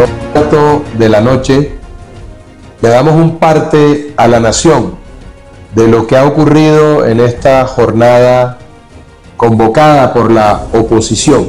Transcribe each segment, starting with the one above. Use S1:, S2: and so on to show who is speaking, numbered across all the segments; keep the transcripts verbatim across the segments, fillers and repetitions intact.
S1: Cuarto de la noche le damos un parte a la nación de lo que ha ocurrido en esta jornada convocada por la oposición.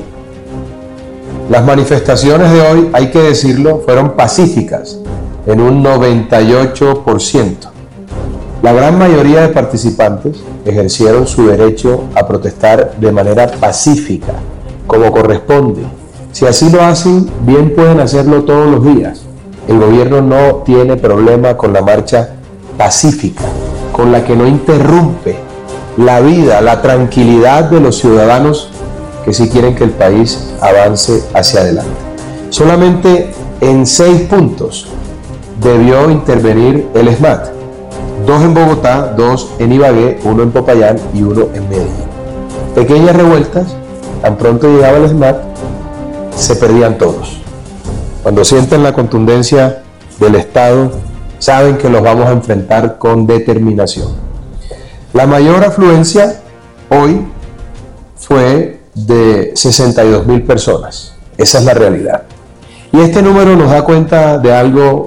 S1: Las manifestaciones de hoy, hay que decirlo, fueron pacíficas en un noventa y ocho por ciento. La gran mayoría de participantes ejercieron su derecho a protestar de manera pacífica, como corresponde. Si así lo hacen, bien pueden hacerlo todos los días. El gobierno no tiene problema con la marcha pacífica, con la que no interrumpe la vida, la tranquilidad de los ciudadanos que sí quieren que el país avance hacia adelante. Solamente en seis puntos debió intervenir el S M A T. Dos en Bogotá, dos en Ibagué, uno en Popayán y uno en Medellín. Pequeñas revueltas, tan pronto llegaba el S M A T, se perdían todos. Cuando sienten la contundencia del Estado, saben que los vamos a enfrentar con determinación. La mayor afluencia hoy fue de sesenta y dos mil personas. Esa es la realidad. Y este número nos da cuenta de algo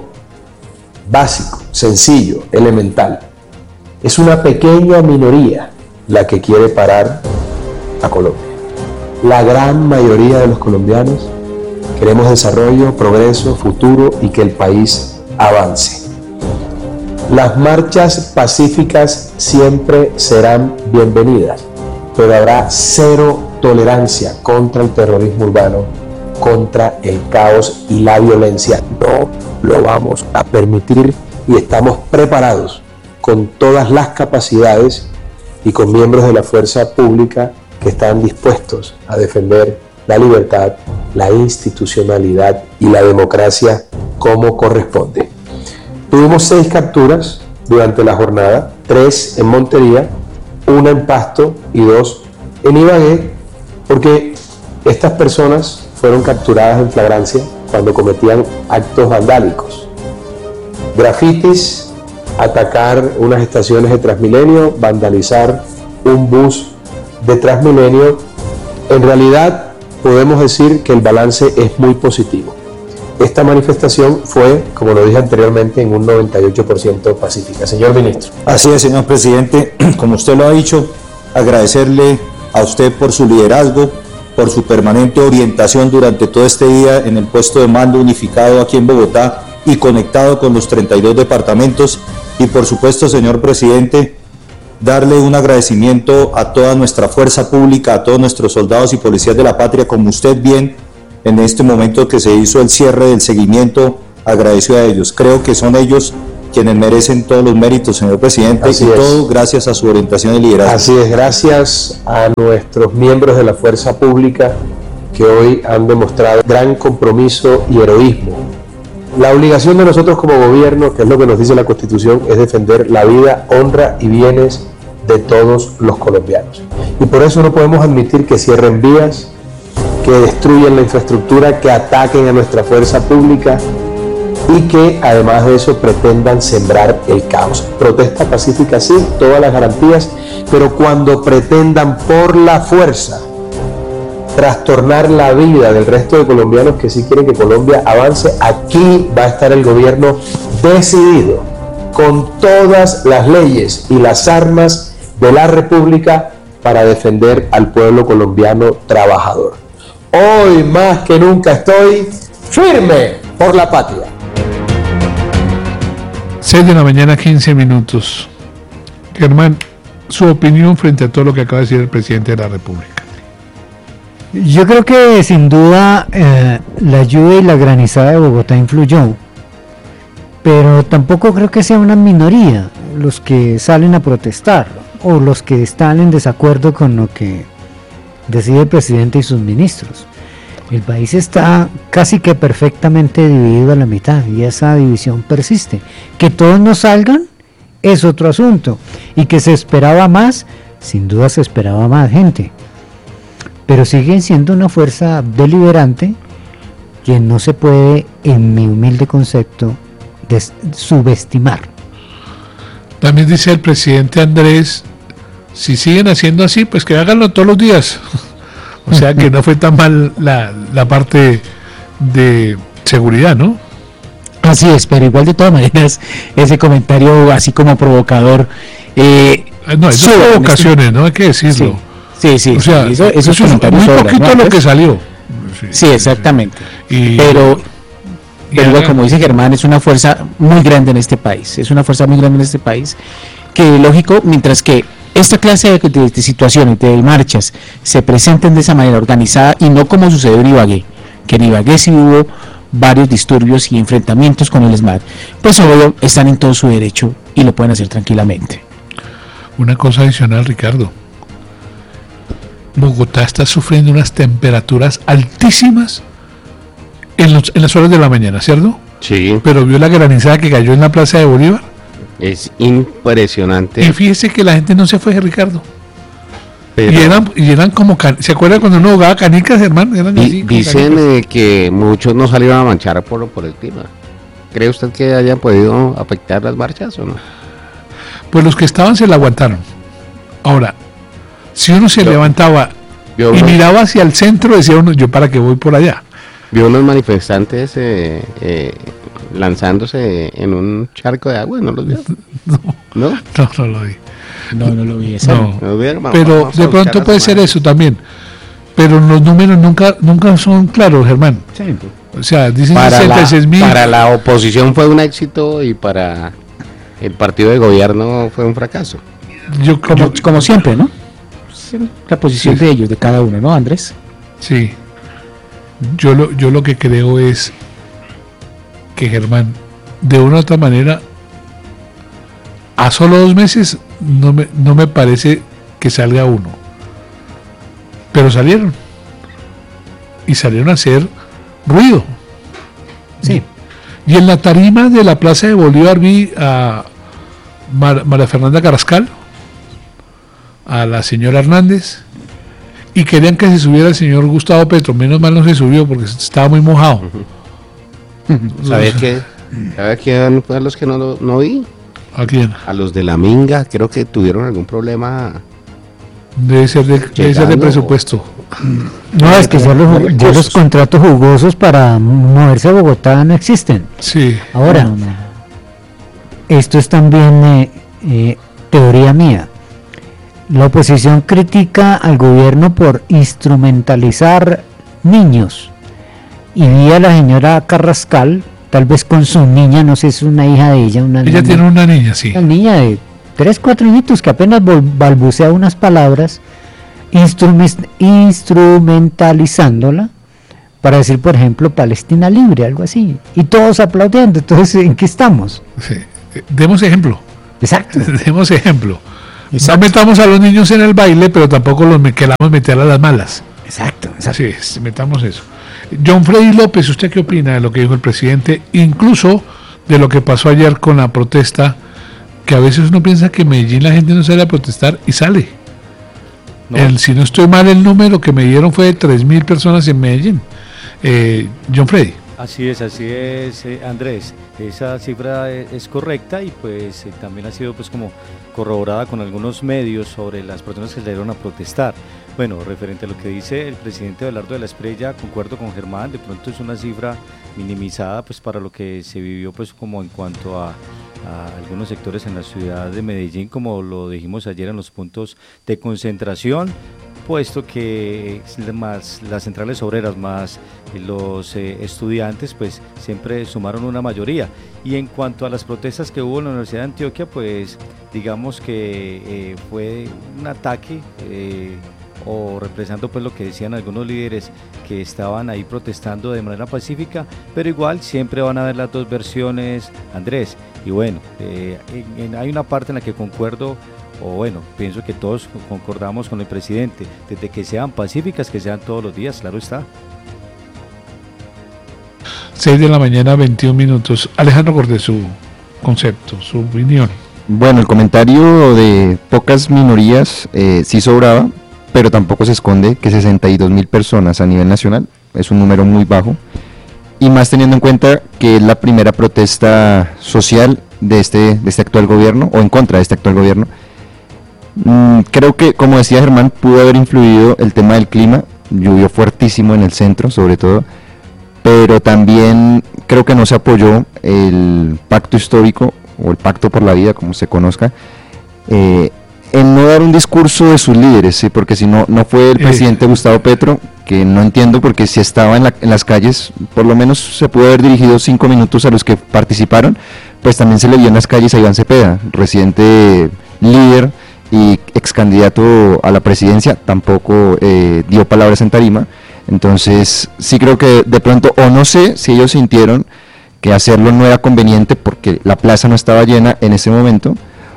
S1: básico, sencillo, elemental. Es una pequeña minoría la que quiere parar a Colombia. La gran mayoría de los colombianos queremos desarrollo, progreso, futuro y que el país avance. Las marchas pacíficas siempre serán bienvenidas, pero habrá cero tolerancia contra el terrorismo urbano, contra el caos y la violencia. No lo vamos a permitir y estamos preparados con todas las capacidades y con miembros de la fuerza pública que están dispuestos a defender la libertad, la institucionalidad y la democracia como corresponde. Tuvimos seis capturas durante la jornada, tres en Montería, una en Pasto y dos en Ibagué, porque estas personas fueron capturadas en flagrancia cuando cometían actos vandálicos. Grafitis, atacar unas estaciones de Transmilenio, vandalizar un bus de Transmilenio. En realidad podemos decir que el balance es muy positivo. Esta manifestación fue, como lo dije anteriormente, en un noventa y ocho por ciento pacífica. Señor ministro.
S2: Así es, señor presidente. Como usted lo ha dicho, agradecerle a usted por su liderazgo, por su permanente orientación durante todo este día en el puesto de mando unificado aquí en Bogotá y conectado con los treinta y dos departamentos. Y por supuesto, señor presidente, darle un agradecimiento a toda nuestra fuerza pública, a todos nuestros soldados y policías de la patria, como usted bien en este momento que se hizo el cierre del seguimiento, agradeció a ellos. Creo que son ellos quienes merecen todos los méritos, señor presidente,
S1: Así
S2: y
S1: es.
S2: Todo gracias a su orientación y liderazgo.
S1: Así es, gracias a nuestros miembros de la fuerza pública que hoy han demostrado gran compromiso y heroísmo. La obligación de nosotros como gobierno, que es lo que nos dice la Constitución, es defender la vida, honra y bienes de todos los colombianos. Y por eso no podemos admitir que cierren vías, que destruyan la infraestructura, que ataquen a nuestra fuerza pública y que además de eso pretendan sembrar el caos. Protesta pacífica sí, todas las garantías, pero cuando pretendan por la fuerza trastornar la vida del resto de colombianos que sí quieren que Colombia avance, aquí va a estar el gobierno decidido, con todas las leyes y las armas de la República para defender al pueblo colombiano trabajador. Hoy más que nunca estoy firme por la patria.
S3: seis de la mañana, quince minutos. Germán, su opinión frente a todo lo que acaba de decir el presidente de la República.
S4: Yo creo que sin duda eh, la lluvia y la granizada de Bogotá influyó, pero tampoco creo que sea una minoría los que salen a protestar o los que están en desacuerdo con lo que decide el presidente y sus ministros. El país está casi que perfectamente dividido a la mitad y esa división persiste. Que todos no salgan es otro asunto, y que se esperaba más, sin duda se esperaba más gente, pero siguen siendo una fuerza deliberante que no se puede, en mi humilde concepto, des- subestimar.
S3: También dice el presidente Andrés, si siguen haciendo así, pues que háganlo todos los días. O sea que no fue tan mal la, la parte de seguridad, ¿no?
S5: Así es, pero igual de todas maneras, ese comentario así como provocador. Eh,
S3: no, eso es provocaciones, ¿no? Hay que decirlo.
S5: Sí, sí, sí.
S3: O sea,
S5: eso, eso
S3: es muy
S5: sobran,
S3: poquito
S5: ¿no?
S3: lo que salió.
S5: Sí, sí, exactamente.
S3: Y,
S5: pero,
S3: y
S5: pero
S3: haga,
S5: como dice Germán, es una fuerza muy grande en este país. Es una fuerza muy grande en este país. Que lógico, mientras que esta clase de, de, de situaciones, de marchas, se presenten de esa manera organizada y no como sucedió en Ibagué, que en Ibagué sí hubo varios disturbios y enfrentamientos con el ESMAD, pues obvio están en todo su derecho y lo pueden hacer tranquilamente.
S3: Una cosa adicional, Ricardo. Bogotá está sufriendo unas temperaturas altísimas en, los, en las horas de la mañana, ¿cierto?
S6: Sí.
S3: Pero vio la granizada que cayó en la Plaza de Bolívar.
S6: Es impresionante.
S3: Y fíjese que la gente no se fue, Ricardo.
S6: Pero
S3: y, eran, y eran como, can... ¿se acuerda cuando uno jugaba canicas, hermano? Eran así,
S6: di, dicen eh, que muchos no salieron a manchar por, por el clima. ¿Cree usted que hayan podido afectar las marchas o no?
S3: Pues los que estaban se la aguantaron. Ahora, si uno se
S6: Yo,
S3: levantaba y
S6: unos,
S3: miraba hacia el centro, decía uno, ¿yo para qué voy por allá?
S6: Vio unos manifestantes eh, eh, lanzándose en un charco de agua, ¿no los vio?
S3: No,
S6: ¿No?
S3: no, no lo vi.
S5: No, no lo vi.
S3: No.
S6: No, vamos,
S3: Pero
S6: vamos
S3: de pronto puede ser
S6: manos.
S3: eso también. Pero los números nunca nunca son claros, Germán.
S5: Sí.
S3: O sea, dicen
S6: Para
S3: sesenta y seis mil.
S6: la, para la oposición fue un éxito y para el partido de gobierno fue un fracaso.
S3: Yo,
S5: Como,
S3: yo-
S5: como siempre, ¿no? La posición
S3: Sí.
S5: de ellos, de cada uno, ¿no, Andrés?
S3: sí. Yo lo, yo lo que creo es que Germán, de una u otra manera, a solo dos meses no me, no me parece que salga uno. Pero salieron. Y salieron a hacer ruido.
S5: Sí.
S3: Y en la tarima de la Plaza de Bolívar vi a Mar- María Fernanda Carrascal, a la señora Hernández, y querían que se subiera el señor Gustavo Petro. Menos mal no se subió porque estaba muy mojado.
S6: ¿Sabes qué? ¿Sabes quién fue a los que no, lo- no vi?
S3: ¿A quién?
S6: A los de la Minga, creo que tuvieron algún problema.
S3: Debe ser de, debe ser de
S6: Llegando.
S3: presupuesto.
S4: No, es que ya los, ya los contratos jugosos para moverse a Bogotá no existen.
S3: Sí.
S4: Ahora,
S5: No, no.
S4: esto es también eh, eh, teoría mía. La oposición critica al gobierno por instrumentalizar niños. Y vi a la señora Carrascal, tal vez con su niña, no sé si es una hija de ella, una
S3: Ella
S4: niña,
S3: tiene una niña, sí.
S4: una niña de tres, cuatro añitos que apenas bol- balbucea unas palabras, instrume- instrumentalizándola para decir, por ejemplo, Palestina libre, algo así. Y todos aplaudiendo. Entonces, ¿en qué estamos?
S3: Sí. Eh, Demos ejemplo.
S4: Exacto.
S3: Demos ejemplo. No metamos a los niños en el baile, pero tampoco los me- queramos meter a las malas.
S4: Exacto.
S3: Así es, metamos eso. John Freddy López, ¿usted qué opina de lo que dijo el presidente? Incluso de lo que pasó ayer con la protesta, que a veces uno piensa que en Medellín la gente no sale a protestar y sale.
S7: No.
S3: El, si no estoy mal, el número que me dieron fue de tres mil personas en Medellín. Eh, John Freddy.
S7: Así es, así es, eh, Andrés. Esa cifra es, es correcta y pues eh, también ha sido pues como corroborada con algunos medios sobre las personas que salieron a protestar. Bueno, referente a lo que dice el presidente Abelardo de la Espriella, concuerdo con Germán, de pronto es una cifra minimizada pues para lo que se vivió pues como en cuanto a, a algunos sectores en la ciudad de Medellín, como lo dijimos ayer en los puntos de concentración, puesto que más las centrales obreras más los eh, estudiantes pues siempre sumaron una mayoría. Y en cuanto a las protestas que hubo en la Universidad de Antioquia, pues digamos que eh, fue un ataque eh, o representando pues lo que decían algunos líderes que estaban ahí protestando de manera pacífica, pero igual siempre van a haber las dos versiones, Andrés. Y bueno, eh, en, en, hay una parte en la que concuerdo, o bueno, pienso que todos concordamos con el presidente, desde que sean pacíficas, que sean todos los días, claro está.
S3: seis de la mañana, veintiún minutos. Alejandro Cortés, su concepto, su opinión.
S8: Bueno, el comentario de pocas minorías eh, sí sobraba, pero tampoco se esconde que sesenta y dos mil personas a nivel nacional es un número muy bajo, y más teniendo en cuenta que es la primera protesta social de este, de este actual gobierno, o en contra de este actual gobierno. Mm, creo que, como decía Germán, pudo haber influido el tema del clima, llovió fuertísimo en el centro sobre todo, pero también creo que no se apoyó el pacto histórico o el pacto por la vida, como se conozca, eh, en no dar un discurso de sus líderes, ¿sí? Porque si no, no fue el
S3: Eh.
S8: presidente Gustavo Petro, que no entiendo, porque si estaba en, la- en las calles, por lo menos se pudo haber dirigido cinco minutos a los que participaron, pues también se le vio en las calles a Iván Cepeda, reciente líder y ex candidato a la presidencia, tampoco eh, dio palabras en tarima. Entonces sí creo que de pronto, o no sé si ellos sintieron que hacerlo no era conveniente porque la plaza no estaba llena en ese momento,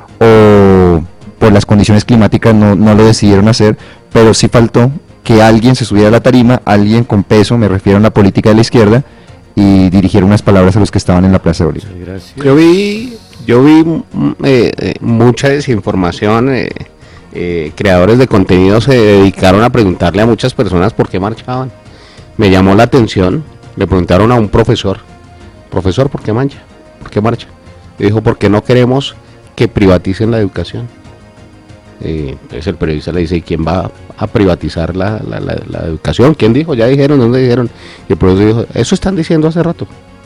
S8: o por las condiciones climáticas no, no lo decidieron hacer, pero sí faltó que alguien se subiera a la tarima, alguien con peso, me refiero a la política de la izquierda, y dirigiera unas palabras a los que estaban en la Plaza de Bolívar.
S7: Gracias.
S6: Yo vi, yo vi mm, eh, eh, mucha desinformación. eh, eh, creadores de contenido se dedicaron a preguntarle a muchas personas por qué marchaban. Me llamó la atención. Le preguntaron a un profesor, profesor, ¿por qué mancha? ¿Por qué marcha? Y dijo, porque no queremos que privaticen la educación. Eh, entonces el periodista le dice, ¿y quién va a privatizar la, la, la, la educación? ¿Quién dijo? Ya dijeron, ¿dónde dijeron? Y el profesor dijo, eso están diciendo hace rato.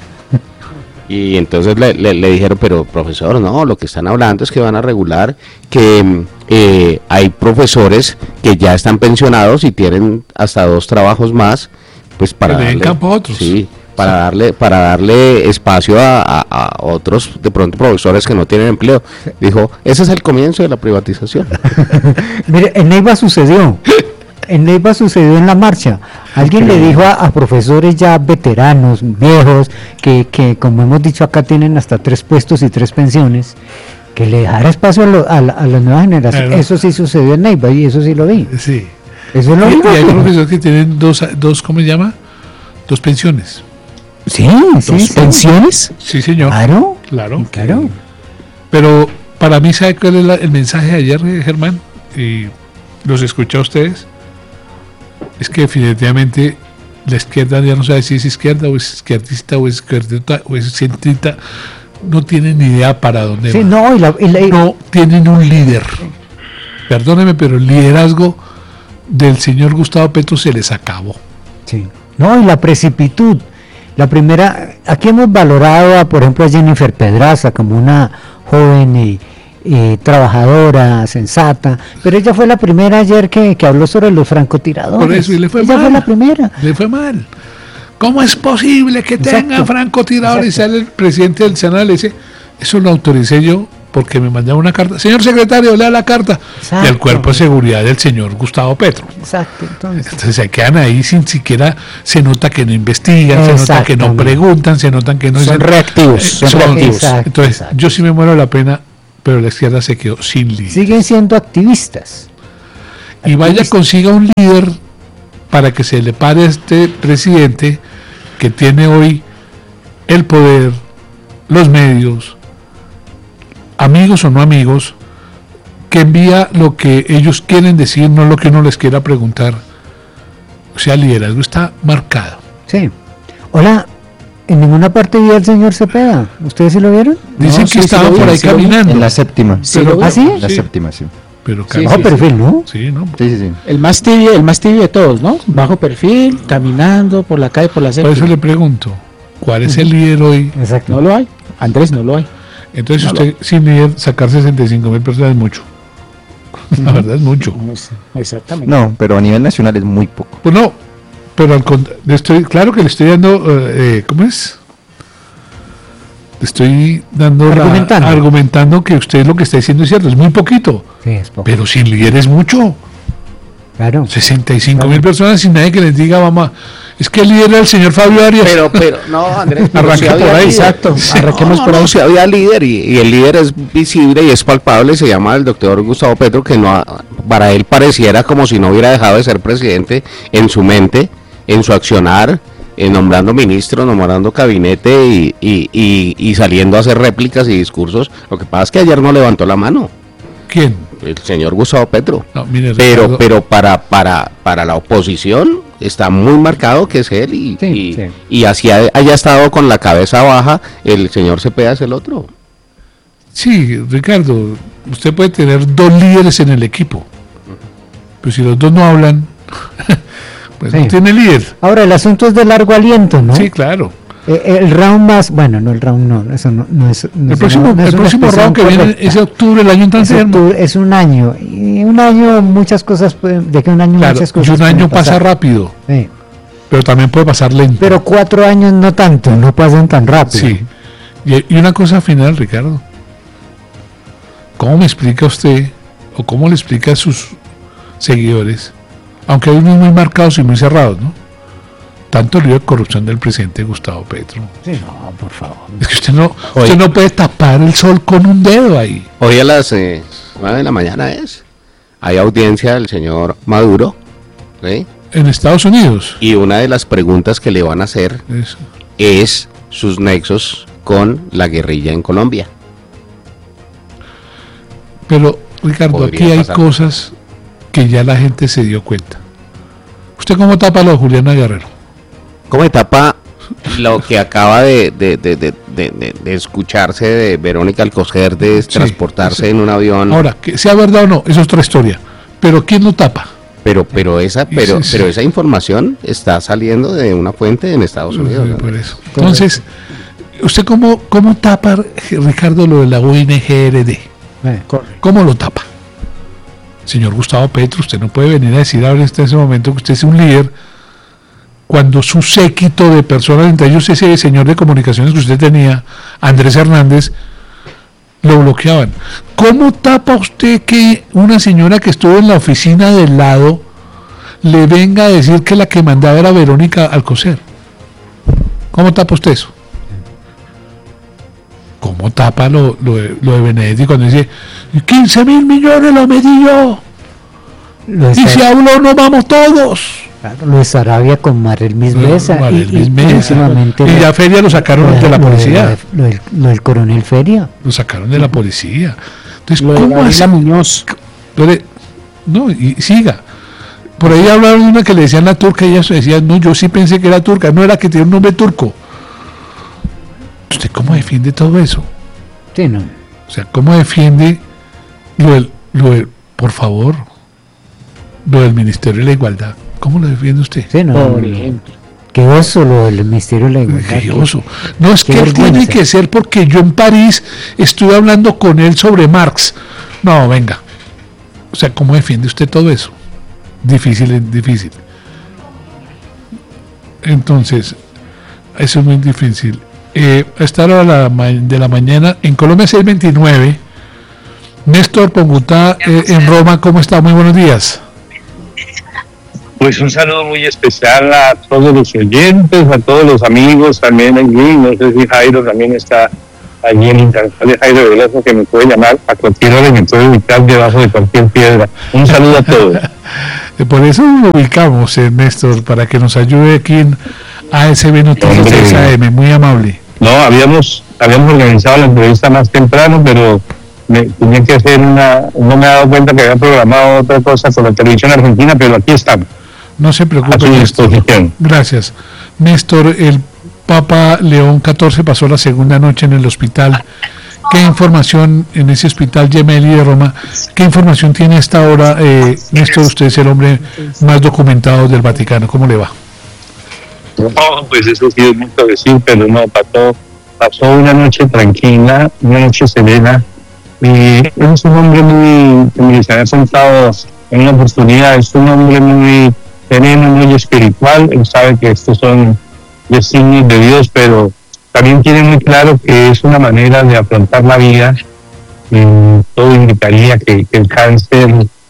S6: Y entonces le, le, le dijeron, pero profesor, no, lo que están hablando es que van a regular que eh, hay profesores que ya están pensionados y tienen hasta dos trabajos más, pues para
S3: Que le den
S6: darle,
S3: campo a otros.
S6: sí, para darle, para darle espacio a, a, a otros de pronto profesores que no tienen empleo. Dijo, ese es el comienzo de la privatización.
S4: Mire, en Neiva sucedió. En Neiva sucedió en la marcha. Alguien le dijo a, a profesores ya veteranos, viejos, que, que como hemos dicho acá tienen hasta tres puestos y tres pensiones, que le dejara espacio a, lo- a, la- a las nuevas generaciones.
S3: Claro.
S4: Eso sí sucedió en Neiva y eso sí lo vi.
S3: Sí.
S4: Eso es lo
S3: Y,
S4: único
S3: y hay
S4: que-
S3: profesores que tienen dos, dos, ¿cómo se llama? Dos pensiones.
S4: Sí, sí,
S5: ¿Dos
S4: sí.
S5: pensiones?
S3: Sí, señor.
S4: Claro,
S3: Claro.
S4: claro.
S3: Pero para mí, ¿sabe cuál es la- el mensaje de ayer, eh, Germán? Y los escuché a ustedes. Es que definitivamente la izquierda ya no sabe si es izquierda o es izquierdista o es izquierdita o es centrista. No tienen ni idea para dónde
S4: Sí,
S3: va.
S4: no, y la, y la- y-
S3: No tienen un líder. Perdóneme, pero el liderazgo del señor Gustavo Petro se les acabó.
S4: sí. No, y la precipitud. La primera, aquí hemos valorado, a, por ejemplo, a Jennifer Pedraza como una joven y, y trabajadora, sensata, pero ella fue la primera ayer que, que habló sobre los francotiradores.
S3: Por eso, y le fue
S4: ella
S3: mal.
S4: fue la primera.
S3: Le fue mal. ¿Cómo es posible que
S4: Exacto.
S3: tengan francotiradores? Y
S4: Exacto.
S3: sale el presidente del Senado y le dice, eso lo autoricé yo porque me mandaron una carta. Señor secretario, lea la carta
S4: Exacto.
S3: del Cuerpo de Seguridad del señor Gustavo Petro.
S4: Exacto, entonces.
S3: Entonces se quedan ahí sin siquiera, se nota que no investigan, se nota que no
S4: Exactamente.
S3: preguntan, se notan que no
S5: Son
S3: dicen-
S5: reactivos,
S3: Eh,
S5: son
S3: son-
S5: reactivos.
S4: Exacto,
S3: Entonces
S4: exacto.
S3: yo sí me muero la pena, pero la izquierda se quedó sin líder.
S4: Siguen siendo activistas.
S3: Y vaya,
S4: activistas.
S3: consiga un líder para que se le pare a este presidente que tiene hoy el poder, los medios, amigos o no amigos, que envía lo que ellos quieren decir, no lo que uno les quiera preguntar. O sea, el liderazgo está marcado.
S4: Sí. Hola, en ninguna parte vi al señor Cepeda. ¿Ustedes sí lo vieron?
S3: Dicen
S5: No,
S3: que
S5: sí, sí
S3: estaban
S5: lo vi,
S3: por ahí
S5: sí lo vi.
S3: caminando.
S8: En la séptima.
S5: Sí,
S3: Pero-
S5: lo vi.
S4: ¿Ah, sí?
S8: En la
S3: Sí.
S8: séptima, sí.
S3: Pero
S5: Sí,
S3: caminando.
S4: Bajo
S5: sí,
S4: perfil, ¿no?
S3: Sí, ¿no?
S8: Sí, sí, sí.
S5: El más tibio, el más tibio de todos, ¿no? Bajo perfil, caminando por la calle, por la
S3: Por eso
S5: séptima.
S3: le pregunto, ¿cuál es el líder hoy?
S4: Exacto.
S5: No lo hay. Andrés, no lo hay.
S3: Entonces
S5: No,
S3: usted sin líder sacar sesenta y cinco mil personas es mucho. La verdad es mucho.
S5: Exactamente.
S8: No, pero a nivel nacional es muy poco.
S3: Pues no, pero al cont- le estoy, claro que le estoy dando, eh, eh, ¿cómo es? Le estoy dando la-
S4: Argumentando.
S3: argumentando que usted lo que está diciendo es cierto, es muy poquito,
S4: Sí, es poco.
S3: pero sin líder es mucho.
S4: Claro.
S3: sesenta y cinco mil personas sin nadie que les diga, mamá, es que el líder era el señor Fabio Arias.
S6: Pero, pero, no, Andrés, pero
S3: Arranque
S6: sí había
S3: por ahí,
S6: líder.
S5: exacto.
S6: Sí,
S5: Arranquemos
S6: no,
S5: por
S6: no,
S5: ahí.
S6: sí había líder y, y el líder es visible y es palpable, se llama el doctor Gustavo Petro, que no ha- para él pareciera como si no hubiera dejado de ser presidente en su mente, en su accionar, eh, nombrando ministros, nombrando gabinete y, y, y, y saliendo a hacer réplicas y discursos. Lo que pasa es que ayer no levantó la mano
S3: ¿Quién?
S6: el señor Gustavo Petro.
S3: No, mire,
S6: Pero,
S3: Ricardo,
S6: pero para, para, para la oposición está muy marcado que es él y,
S4: Sí,
S6: y,
S4: sí.
S6: y así ha- haya estado con la cabeza baja, el señor Cepeda es el otro.
S3: sí, Ricardo, usted puede tener dos líderes en el equipo, pero si los dos no hablan, Pues
S4: Sí.
S3: no tiene líder.
S4: Ahora, el asunto es de largo aliento, ¿no?
S3: Sí, claro.
S4: Eh, el round más, bueno, no el round, no, eso no, no es. No
S3: El
S4: es
S3: próximo,
S4: una- no es
S3: el
S4: una
S3: próximo
S4: expresión
S3: round que viene
S4: correcta.
S3: es de octubre el año
S4: Es,
S3: entrante, hermano.
S4: octubre, es un año, y un año muchas cosas pueden, de que un año
S3: Claro,
S4: muchas
S3: y
S4: cosas
S3: un
S4: pueden
S3: año pasa
S4: pasar.
S3: rápido,
S4: Sí.
S3: pero también puede pasar lento.
S4: Pero cuatro años no tanto, no pasan tan rápido.
S3: Sí. Y, y una cosa final, Ricardo. ¿Cómo me explica usted, o cómo le explica a sus seguidores, aunque hay unos muy marcados y muy cerrados, ¿no? Tanto lío de corrupción del presidente Gustavo Petro.
S4: Sí, no, por favor.
S3: Es que usted no,
S6: Oye.
S3: usted no puede tapar el sol con un dedo ahí.
S6: Hoy a las eh, nueve de la mañana es. Hay audiencia del señor Maduro, ¿sí?
S3: En Estados Unidos.
S6: Y una de las preguntas que le van a hacer
S3: Es-
S6: es sus nexos con la guerrilla en Colombia.
S3: pero, Ricardo,
S6: Podría
S3: aquí hay
S6: pasar.
S3: cosas que ya la gente se dio cuenta. ¿Usted cómo tapa lo de Juliana Guerrero?
S6: ¿Cómo etapa lo que acaba de, de, de, de, de- de- de escucharse de Verónica Alcocer de
S3: Sí,
S6: transportarse
S3: sí.
S6: en un avión?
S3: Ahora, que sea verdad o no, es otra historia. Pero ¿quién lo tapa?
S6: Pero, pero esa, pero,
S3: Sí, sí.
S6: pero esa información está saliendo de una fuente en Estados Unidos.
S3: Sí,
S6: ¿no?
S3: por eso. Entonces, ¿usted cómo, cómo tapa, Ricardo, lo de la U N G R D?
S4: Eh,
S3: ¿Cómo lo tapa? Señor Gustavo Petro, usted no puede venir a decir ahora en este momento que usted es un líder cuando su séquito de personas, entre ellos ese señor de comunicaciones que usted tenía, Andrés Hernández, lo bloqueaban. ¿Cómo tapa usted que una señora que estuvo en la oficina del lado le venga a decir que la que mandaba era Verónica Alcocer? ¿Cómo tapa usted eso? ¿Cómo tapa lo, lo, de, lo de Benedetti cuando dice quince mil millones lo medí yo?
S4: Lo de,
S3: Y si
S4: Sar-
S3: habló nos vamos todos.
S4: claro, lo de Sarabia con Marel Misbesa
S3: Vale,
S4: y,
S3: el
S4: y-
S3: mismo.
S4: y últimamente
S3: Y
S4: lo-
S3: ya Feria lo sacaron
S4: lo
S3: de la
S4: lo
S3: policía.
S4: lo del, lo del coronel Feria.
S3: Lo sacaron de la policía. Entonces,
S5: Lo de
S3: ¿cómo
S5: Gabriela
S3: hace?
S5: Muñoz.
S3: Lo de- No, y siga. Por ahí hablaron de una que le decían la turca y ella decía, no, yo sí pensé que era turca, no era que tiene un nombre turco. ¿Usted cómo defiende todo eso?
S4: Sí, no.
S3: O sea, ¿cómo defiende lo del, lo del- por favor, lo del Ministerio de la Igualdad? ¿Cómo lo defiende usted?
S4: Sí, no.
S5: Por
S4: no.
S5: ejemplo.
S4: Qué oso lo del Ministerio de la Igualdad.
S3: Qué oso. No, es
S4: Qué
S3: que él tiene
S4: vergüenza.
S3: que ser porque yo en París estuve hablando con él sobre Marx. No, venga. O sea, ¿cómo defiende usted todo eso? Difícil, es difícil. Entonces, eso es muy difícil. Eh, a esta hora de la, ma- de la mañana, en Colombia seis veintinueve, Néstor Pongutá, eh, en Roma, ¿cómo está? Muy buenos días.
S9: Pues un saludo muy especial a todos los oyentes, a todos los amigos también allí. No sé si Jairo también está allí en Internacional, Jairo Velasco, que me puede llamar a cualquier hora y me puede ubicar debajo de cualquier piedra. Un saludo a todos.
S3: Eh, Por eso lo ubicamos, eh, Néstor, para que nos ayude aquí en A S B Noticias
S9: Hombre.
S3: seis A M, muy amable.
S9: No, habíamos, habíamos organizado la entrevista más temprano, pero me tenía que hacer una, no me he dado cuenta que había programado otra cosa con la televisión argentina, pero aquí estamos,
S3: No se
S9: a
S3: preocupe,
S9: su
S3: Néstor.
S9: disposición.
S3: Gracias. Néstor, el Papa León catorce pasó la segunda noche en el hospital. ¿Qué información en ese hospital Gemelli de Roma? ¿Qué información tiene hasta ahora, eh, Néstor? Usted es el hombre más documentado del Vaticano. ¿Cómo le va?
S9: No, pues eso sí es mucho decir, pero no, pasó, pasó una noche tranquila, una noche serena. Y es un hombre muy, como les había contado en una oportunidad, es un hombre muy sereno, muy espiritual. Él sabe que estos son designios de Dios, pero también tiene muy claro que es una manera de afrontar la vida. Y todo indicaría que, que el cáncer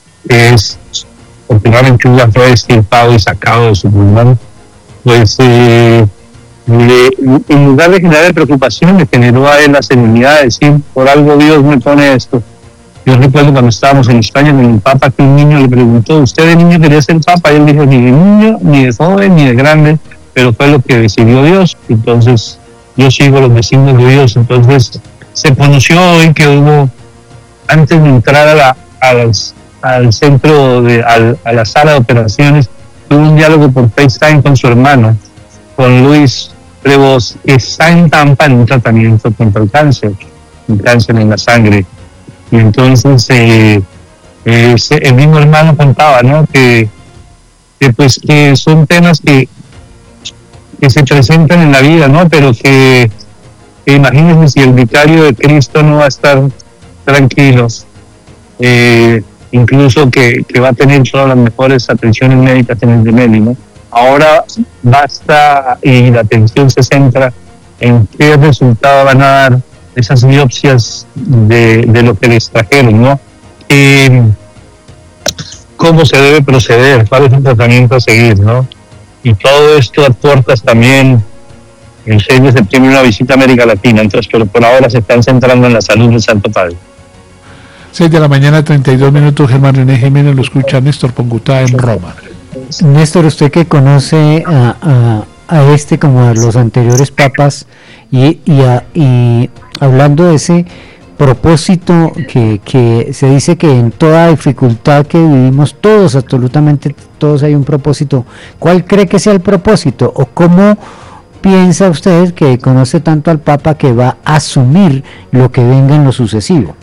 S9: es continuamente ya fue extirpado y sacado de su pulmón. Pues eh, le, en lugar de generar preocupación, le generó a él la serenidad de decir, por algo Dios me pone esto. Yo recuerdo cuando estábamos en España con el Papa, que un niño le preguntó, ¿usted de niño quería ser Papa? Y él dijo, ni de niño, ni de joven, ni de grande, pero fue lo que decidió Dios. Entonces, yo sigo los designios de Dios. Entonces, se conoció hoy que hubo, antes de entrar a la, a las, al centro, de, al, a la sala de operaciones, tuvo un diálogo por FaceTime con su hermano, con Luis Prevost, que está en Tampa en un tratamiento contra el cáncer, un cáncer en la sangre. Y entonces eh, eh, el mismo hermano contaba, ¿no?, que, que pues que son temas que, que se presentan en la vida, ¿no? Pero que, que imagínense si el vicario de Cristo no va a estar tranquilo, eh, incluso que, que va a tener todas las mejores atenciones médicas en el Gemelli, ¿no? Ahora basta y la atención se centra en qué resultado van a dar esas biopsias de, de lo que les trajeron, ¿no? Eh, cómo se debe proceder, cuál es el tratamiento a seguir, ¿no? Y todo esto a puertas también el seis de septiembre una visita a América Latina, entonces, pero por ahora se están centrando en la salud del Santo Padre.
S3: seis de la mañana, treinta y dos minutos, Germán René Jiménez, lo escucha Néstor Pongutá en Roma.
S4: Néstor, usted que conoce a, a, a este como a los anteriores papas y, y, a, y hablando de ese propósito que, que se dice que en toda dificultad que vivimos todos, absolutamente todos hay un propósito, ¿cuál cree que sea el propósito o cómo piensa usted, que conoce tanto al Papa, que va a asumir lo que venga en lo sucesivo?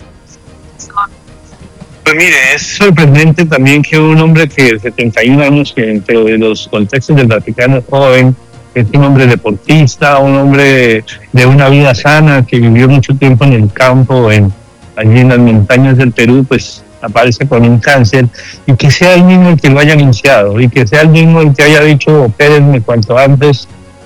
S9: Pues mire, es sorprendente también que un hombre que de setenta y un años, que dentro de los contextos del Vaticano es joven, es un hombre deportista, un hombre de una vida sana, que vivió mucho tiempo en el campo, en, allí en las montañas del Perú, pues aparece con un cáncer, y que sea el mismo el que lo haya anunciado, y que sea el mismo el que haya dicho, opérenme cuanto antes.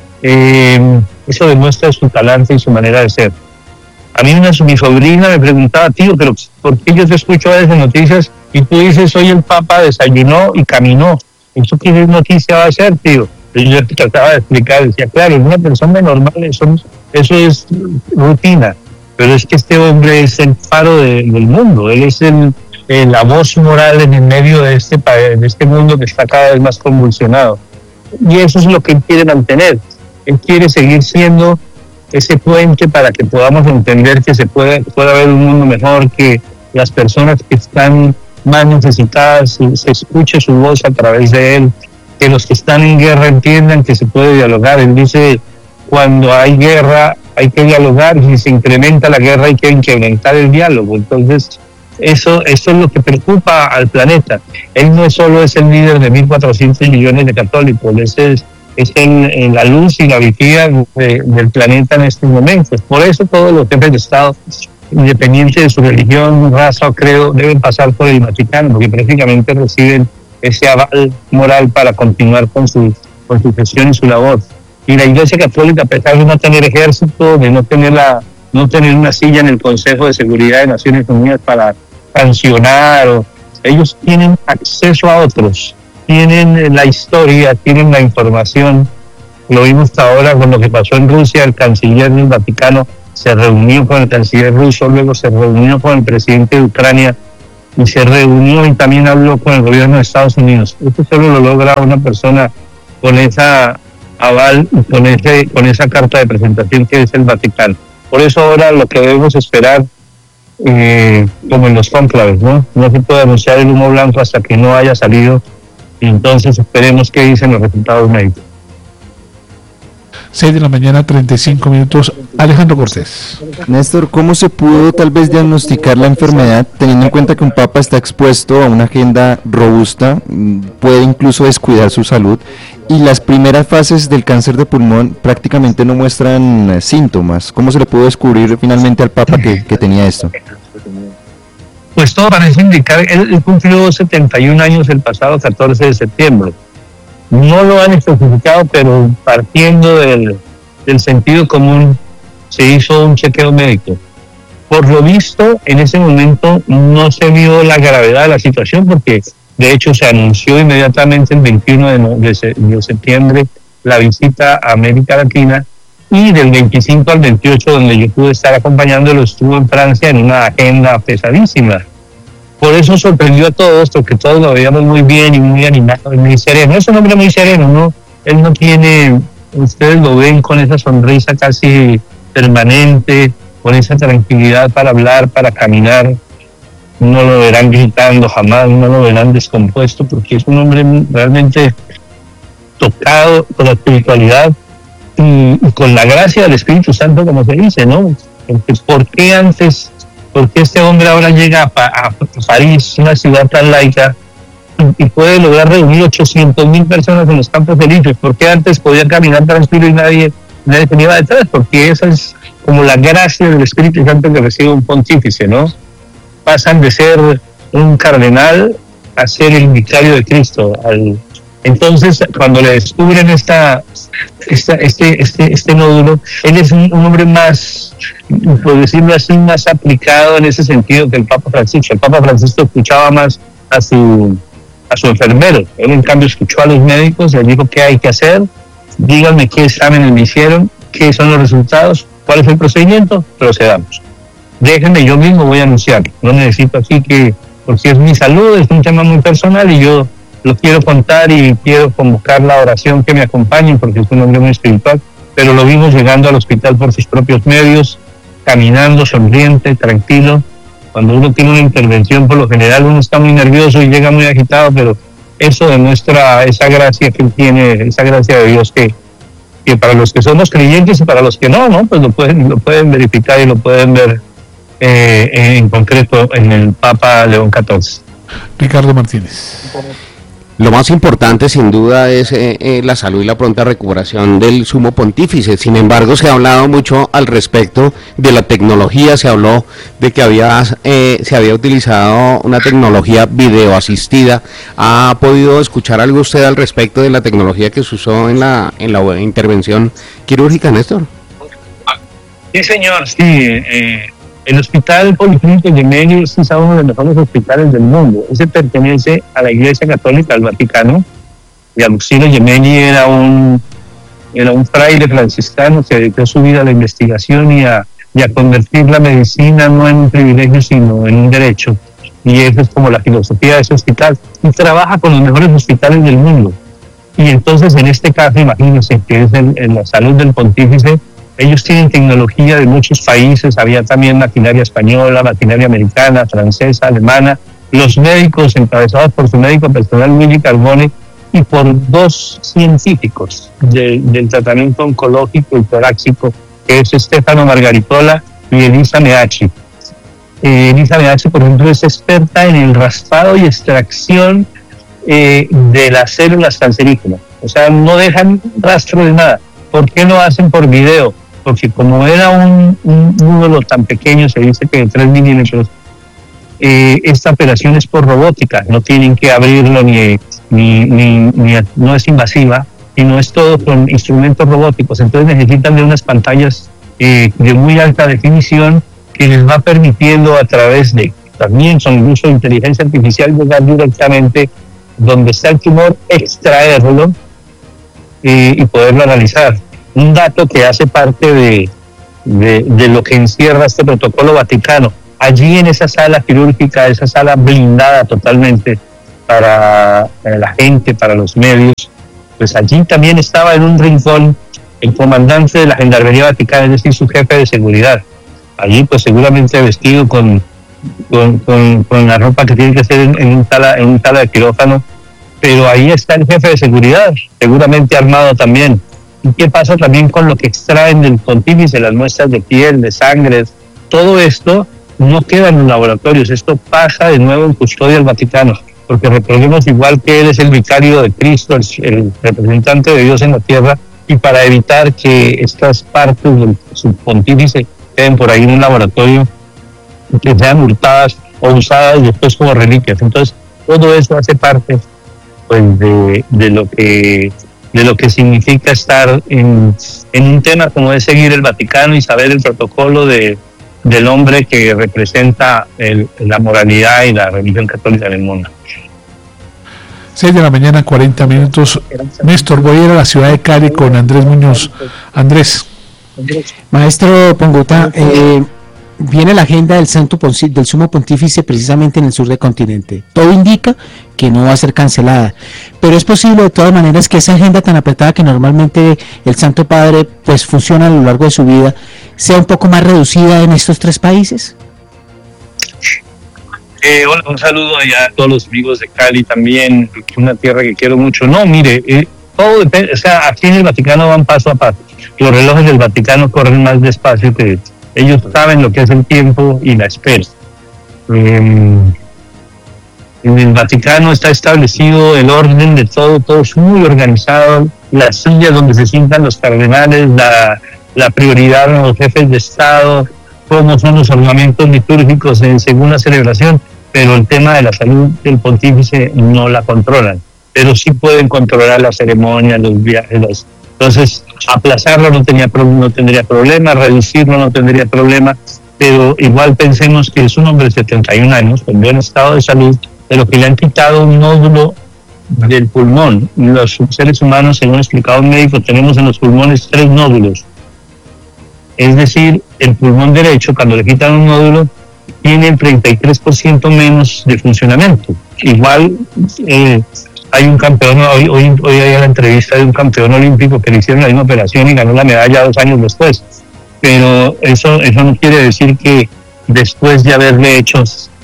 S9: Eh, eso demuestra su talante y su manera de ser. A mí una, mi sobrina me preguntaba, tío, pero ¿por qué yo te escucho a veces noticias y tú dices, hoy el Papa desayunó y caminó? ¿Eso qué noticia va a ser, tío? Y yo te trataba de explicar, decía, claro, en una persona normal eso, eso es rutina, pero es que este hombre es el faro de, del mundo, él es el, el, la voz moral en el medio de este, de este mundo que está cada vez más convulsionado. Y eso es lo que él quiere mantener. Él quiere seguir siendo ese puente para que podamos entender que se puede, puede haber un mundo mejor, que las personas que están más necesitadas, se escuche su voz a través de él, que los que están en guerra entiendan que se puede dialogar. Él dice, cuando hay guerra hay que dialogar, y si se incrementa la guerra hay que incrementar el diálogo. Entonces, eso, eso es lo que preocupa al planeta. Él no solo es el líder de mil cuatrocientos millones de católicos, ese es es en, en la luz y la vigía de, del planeta en estos momentos. Por eso todos los jefes de Estado, independiente de su religión, raza o credo, deben pasar por el Vaticano, porque prácticamente reciben ese aval moral para continuar con su, con su gestión y su labor. Y la Iglesia Católica, a pesar de no tener ejército, de no tener, la, no tener una silla en el Consejo de Seguridad de Naciones Unidas para sancionar, o, ellos tienen acceso a otros, tienen la historia, tienen la información. Lo vimos hasta ahora con lo que pasó en Rusia. El canciller del Vaticano se reunió con el canciller ruso, luego se reunió con el presidente de Ucrania y se reunió y también habló con el gobierno de Estados Unidos. Esto solo lo logra una persona con esa aval y con, ese, con esa carta de presentación que es el Vaticano. Por eso ahora lo que debemos esperar, eh, como en los cónclaves, ¿no? No se puede anunciar el humo blanco hasta que no haya salido. Y entonces esperemos qué dicen los resultados médicos.
S3: seis de la mañana, treinta y cinco minutos. Alejandro Cortés.
S8: Néstor, ¿cómo se pudo tal vez diagnosticar la enfermedad, teniendo en cuenta que un papa está expuesto a una agenda robusta, puede incluso descuidar su salud, y las primeras fases del cáncer de pulmón prácticamente no muestran eh, síntomas? ¿Cómo se le pudo descubrir finalmente al papa que, que tenía esto?
S9: Pues todo parece indicar, él, él cumplió setenta y un años el pasado catorce de septiembre. No lo han especificado, pero partiendo del, del sentido común, se hizo un chequeo médico. Por lo visto, en ese momento no se vio la gravedad de la situación, porque de hecho se anunció inmediatamente el veintiuno de septiembre la visita a América Latina, y del veinticinco al veintiocho, donde yo pude estar acompañándolo, estuvo en Francia en una agenda pesadísima. Por eso sorprendió a todos, porque todos lo veíamos muy bien y muy animado y muy sereno. Es un hombre muy sereno, ¿no? Él no tiene, ustedes lo ven con esa sonrisa casi permanente, con esa tranquilidad para hablar, para caminar. No lo verán gritando jamás, no lo verán descompuesto, porque es un hombre realmente tocado por la espiritualidad y, y con la gracia del Espíritu Santo, como se dice, ¿no? Porque, ¿por qué antes, por qué este hombre ahora llega a, a, a París, una ciudad tan laica, y puede lograr reunir ochocientos mil personas en los Campos Elíseos. Porque antes podían caminar tranquilo y nadie, nadie se iba detrás, porque esa es como la gracia del Espíritu Santo que recibe un pontífice, ¿no? Pasan de ser un cardenal a ser el vicario de Cristo. Al, entonces, cuando le descubren esta, esta, este, este, este nódulo, él es un, un hombre más, por decirlo así, más aplicado en ese sentido que el Papa Francisco. El Papa Francisco escuchaba más a su, a su enfermero. Él, en cambio, escuchó a los médicos, les dijo qué hay que hacer, díganme qué exámenes me hicieron, qué son los resultados, cuál es el procedimiento, procedamos. Déjenme, yo mismo voy a anunciar. No necesito así que, porque es mi salud, es un tema muy personal y yo lo quiero contar y quiero convocar la oración que me acompañe porque es un hombre muy espiritual, pero lo vimos llegando al hospital por sus propios medios, caminando, sonriente, tranquilo. Cuando uno tiene una intervención, por lo general uno está muy nervioso y llega muy agitado, pero eso demuestra esa gracia que él tiene, esa gracia de Dios que, que para los que somos creyentes y para los que no, ¿no? Pues lo pueden, lo pueden verificar y lo pueden ver eh, en concreto en el Papa León catorce.
S3: Ricardo Martínez.
S6: Lo más importante sin duda es eh, eh, la salud y la pronta recuperación del sumo pontífice. Sin embargo, se ha hablado mucho al respecto de la tecnología, se habló de que había eh, se había utilizado una tecnología videoasistida. ¿Ha podido escuchar algo usted al respecto de la tecnología que se usó en la en la intervención quirúrgica, Néstor?
S9: Sí, señor, sí. Eh, el Hospital Policlínico Gemelli es quizá uno de los mejores hospitales del mundo. Ese pertenece a la Iglesia Católica del Vaticano. Y Agustino Gemelli era un, era un fraile franciscano que dedicó su vida a la investigación y a, y a convertir la medicina no en un privilegio, sino en un derecho. Y esa es como la filosofía de ese hospital. Y trabaja con los mejores hospitales del mundo. Y entonces, en este caso, imagínense que es en, en la salud del pontífice. Ellos tienen tecnología de muchos países, había también maquinaria española, maquinaria americana, francesa, alemana, los médicos encabezados por su médico personal Luigi Carbone y por dos científicos de, del tratamiento oncológico y torácico, que es Stefano Margaritola y Elisa Meacci. Eh, Elisa Meacci, por ejemplo, es experta en el raspado y extracción eh, de las células cancerígenas, o sea, no dejan rastro de nada. ¿Por qué lo hacen por video? Porque como era un, un nódulo tan pequeño, se dice que de tres milímetros, eh, esta operación es por robótica, no tienen que abrirlo ni, ni, ni, ni no es invasiva, y no es todo con instrumentos robóticos, entonces necesitan de unas pantallas eh, de muy alta definición que les va permitiendo a través de, también con el uso de inteligencia artificial, llegar directamente donde está el tumor, extraerlo eh, y poderlo analizar. Un dato que hace parte de, de, de lo que encierra este protocolo vaticano. Allí en esa sala quirúrgica, esa sala blindada totalmente para, para la gente, para los medios, pues allí también estaba en un rincón el comandante de la Gendarmería Vaticana, es decir, su jefe de seguridad. Allí pues seguramente vestido con, con, con, con la ropa que tiene que ser en, en, un sala, en un sala de quirófano, pero ahí está el jefe de seguridad, seguramente armado también. ¿Y qué pasa también con lo que extraen del pontífice, las muestras de piel, de sangre? Todo esto no queda en los laboratorios, esto pasa de nuevo en custodia del Vaticano, porque recordemos igual que él es el vicario de Cristo, el, el representante de Dios en la tierra, y para evitar que estas partes del pontífice queden por ahí en un laboratorio, que sean hurtadas o usadas después como reliquias. Entonces, todo eso hace parte pues de, de lo que de lo que significa estar en, en un tema como es seguir el Vaticano y saber el protocolo de, del hombre que representa el, la moralidad y la religión católica en el mundo.
S3: seis de la mañana, cuarenta minutos. Néstor, voy a ir a la ciudad de Cali con Andrés Muñoz. Andrés.
S5: Maestro Pongota, eh, viene la agenda del Santo Ponci- del Sumo Pontífice precisamente en el sur del continente. Todo indica que no va a ser cancelada, pero es posible de todas maneras que esa agenda tan apretada que normalmente el Santo Padre pues funciona a lo largo de su vida sea un poco más reducida en estos tres países.
S9: Eh, hola, un saludo allá a todos los amigos de Cali también, una tierra que quiero mucho. No, mire, eh, todo depende, o sea, aquí en el Vaticano van paso a paso. Los relojes del Vaticano corren más despacio que ellos saben lo que es el tiempo y la espera. Eh, En el Vaticano está establecido el orden de todo, todo es muy organizado, las sillas donde se sientan los cardenales, la, la prioridad de los jefes de Estado, cómo son los ornamentos litúrgicos en, según la celebración, pero el tema de la salud del pontífice no la controlan, pero sí pueden controlar la ceremonia, los viajes, los, entonces aplazarlo no, tenía, no tendría problema, reducirlo no tendría problema, pero igual pensemos que es un hombre de setenta y un años, con buen estado de salud, pero que le han quitado un nódulo del pulmón. Los seres humanos, según ha explicado un médico, tenemos en los pulmones tres nódulos. Es decir, el pulmón derecho, cuando le quitan un nódulo, tiene el treinta y tres por ciento menos de funcionamiento. Igual eh, hay un campeón, hoy, hoy, hoy hay la entrevista de un campeón olímpico que le hicieron la misma operación y ganó la medalla dos años después. Pero eso, eso no quiere decir que después de haberle hecho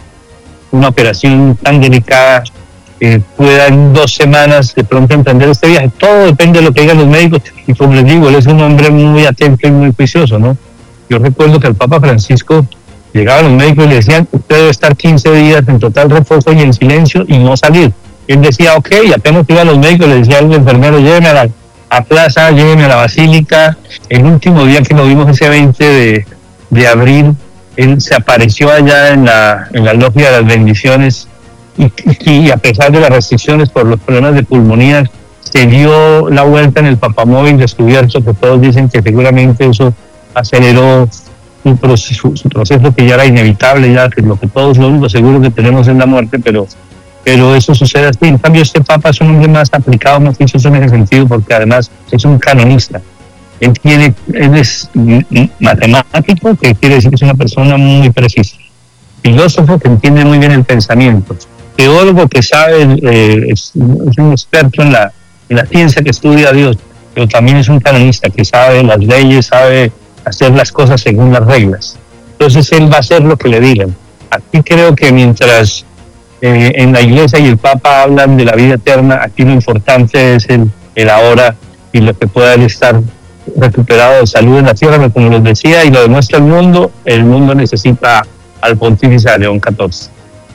S9: una operación tan delicada, eh, pueda en dos semanas de pronto emprender este viaje. Todo depende de lo que digan los médicos, y como les digo, él es un hombre muy atento y muy juicioso, ¿no? Yo recuerdo que el Papa Francisco llegaba a los médicos y le decían, usted debe estar quince días en total reposo y en silencio y no salir. Él decía, ok, y apenas iba a los médicos, le decía al enfermero, lléveme a la a plaza, lléveme a la basílica. El último día que lo vimos, ese veinte de, de abril, él se apareció allá en la, en la logia de las bendiciones y, y, y a pesar de las restricciones por los problemas de pulmonía, se dio la vuelta en el papamóvil descubierto, que todos dicen que seguramente eso aceleró su proceso, su proceso que ya era inevitable, ya que lo que todos lo único seguro que tenemos es la muerte, pero, pero eso sucede así. En cambio, este Papa es un hombre más aplicado, más juicioso en ese sentido, porque además es un canonista. Él tiene, él es matemático, que quiere decir que es una persona muy precisa. Filósofo, que entiende muy bien el pensamiento. Teólogo, que sabe, eh, es, es un experto en la, en la ciencia, que estudia a Dios, pero también es un canonista, que sabe las leyes, sabe hacer las cosas según las reglas. Entonces él va a hacer lo que le digan. Aquí creo que mientras eh, en la Iglesia y el Papa hablan de la vida eterna, aquí lo importante es el, el ahora y lo que pueda él estar recuperado de salud en la tierra, como les decía, y lo demuestra el mundo. El mundo necesita al pontífice León catorce.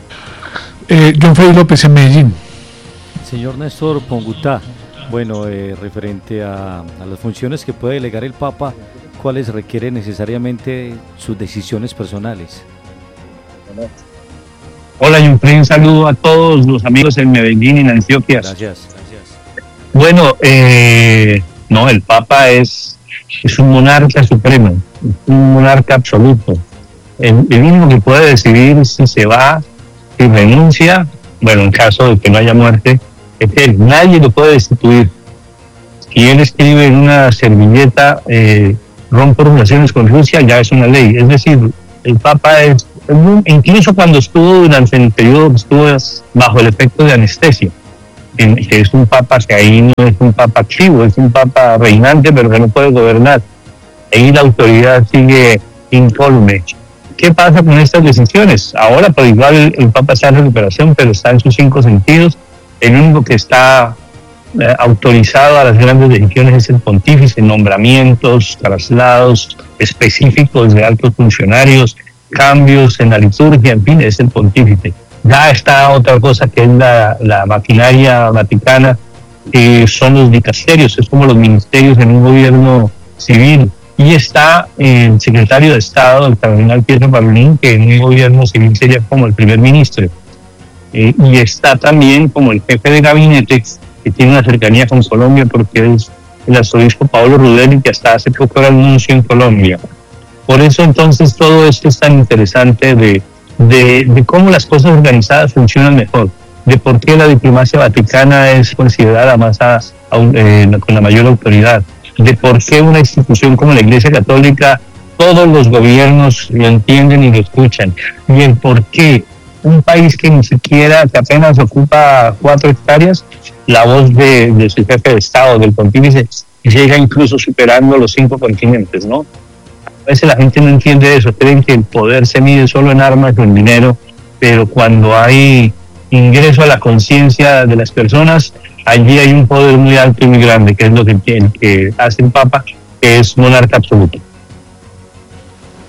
S3: Eh, John Freddy López en Medellín.
S7: Señor Néstor Pongutá, bueno, eh, referente a, a las funciones que puede delegar el Papa, ¿cuáles requieren necesariamente sus decisiones personales?
S9: Hola, y un saludo a todos los amigos en Medellín y en Antioquia.
S7: Gracias, gracias.
S9: Bueno, eh, no, el Papa es, es un monarca supremo, un monarca absoluto. El, el único que puede decidir si se va, si renuncia, bueno, en caso de que no haya muerte, es él. Nadie lo puede destituir. Si él escribe en una servilleta, eh, rompo relaciones con Rusia, ya es una ley. Es decir, el Papa es, incluso cuando estuvo durante el periodo que estuvo bajo el efecto de anestesia, que es un Papa que ahí no es un Papa activo, es un Papa reinante, pero que no puede gobernar. Ahí la autoridad sigue incólume. ¿Qué pasa con estas decisiones? Ahora, pues igual el, el Papa está en recuperación, pero está en sus cinco sentidos. El único que está eh, autorizado a las grandes decisiones es el pontífice, nombramientos, traslados específicos de altos funcionarios, cambios en la liturgia, en fin, es el pontífice. Ya está otra cosa que es la, la maquinaria vaticana, que son los dicasterios, es como los ministerios en un gobierno civil. Y está el secretario de Estado, el cardenal Pietro Parolin, que en un gobierno civil sería como el primer ministro. Eh, y está también como el jefe de gabinete, que tiene una cercanía con Colombia, porque es el arzobispo Pablo Rudelli, que hasta hace poco era el nuncio en Colombia. Por eso entonces todo esto es tan interesante de, de, de cómo las cosas organizadas funcionan mejor, de por qué la diplomacia vaticana es considerada más a, a, eh, con la mayor autoridad, de por qué una institución como la Iglesia Católica, todos los gobiernos lo entienden y lo escuchan, y el por qué un país que ni siquiera, que apenas ocupa cuatro hectáreas, la voz de, de su jefe de Estado, del pontífice, llega incluso superando los cinco continentes, ¿no? A veces la gente no entiende eso, creen que el poder se mide solo en armas o en dinero, pero cuando hay ingreso a la conciencia de las personas, allí hay un poder muy alto y muy grande, que es lo que, que hace el Papa, que es monarca absoluto.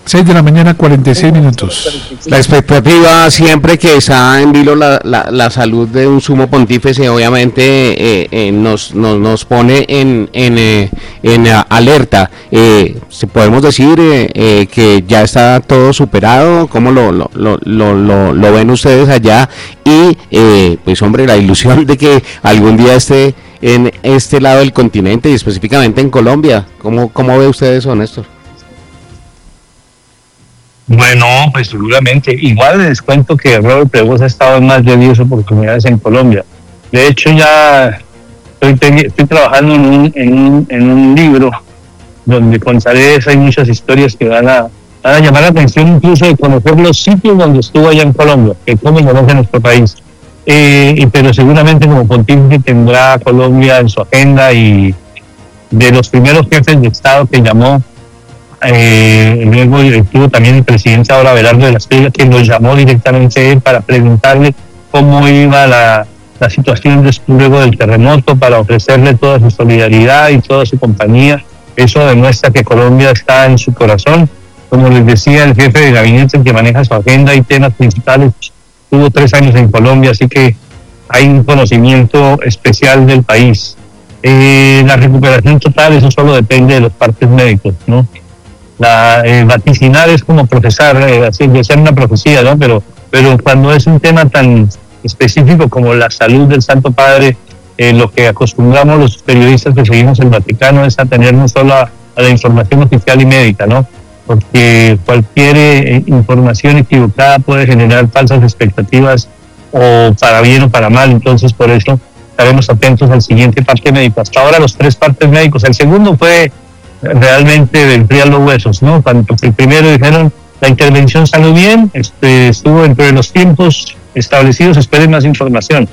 S3: seis de la mañana, cuarenta y seis minutos.
S6: La expectativa siempre que está en vilo la, la, la salud de un sumo pontífice, obviamente eh, eh, nos, nos, nos pone en, en, eh, en uh, alerta. Eh, podemos decir eh, eh, que ya está todo superado. ¿Cómo lo, lo, lo, lo, lo, lo ven ustedes allá? Y eh, pues hombre, la ilusión de que algún día esté en este lado del continente y específicamente en Colombia. ¿Cómo, cómo ve usted eso, Néstor?
S9: Bueno, pues seguramente. Igual les cuento que Robert Prevost ha estado en más de diez oportunidades en Colombia. De hecho, ya estoy, estoy trabajando en un, en, un, en un libro donde contaré eso. Hay muchas historias que van a, van a llamar la atención, incluso de conocer los sitios donde estuvo allá en Colombia, que cómo conoce nuestro país. Eh, y, pero seguramente como pontífice tendrá Colombia en su agenda, y de los primeros jefes de Estado que llamó, Eh, luego estuvo también el presidente ahora Abelardo de la Espriella, que lo llamó directamente él para preguntarle cómo iba la, la situación después luego del terremoto, para ofrecerle toda su solidaridad y toda su compañía. Eso demuestra que Colombia está en su corazón. Como les decía, el jefe de gabinete, el que maneja su agenda y temas principales, tuvo tres años en Colombia, así que hay un conocimiento especial del país. Eh, la recuperación total, eso solo depende de los partes médicos, ¿no? La, eh, vaticinar es como profesar, eh, así de ser una profecía, ¿no? Pero, pero cuando es un tema tan específico como la salud del Santo Padre, eh, lo que acostumbramos los periodistas que seguimos el Vaticano es a tenernos solo a, a la información oficial y médica, ¿no? Porque cualquier eh, información equivocada puede generar falsas expectativas, o para bien o para mal. Entonces, por eso estaremos atentos al siguiente parte médico. Hasta ahora los tres partes médicos. El segundo fue realmente de enfriar los huesos, ¿no? Cuando el primero dijeron la intervención salió bien, este, estuvo dentro de los tiempos establecidos, esperen más información.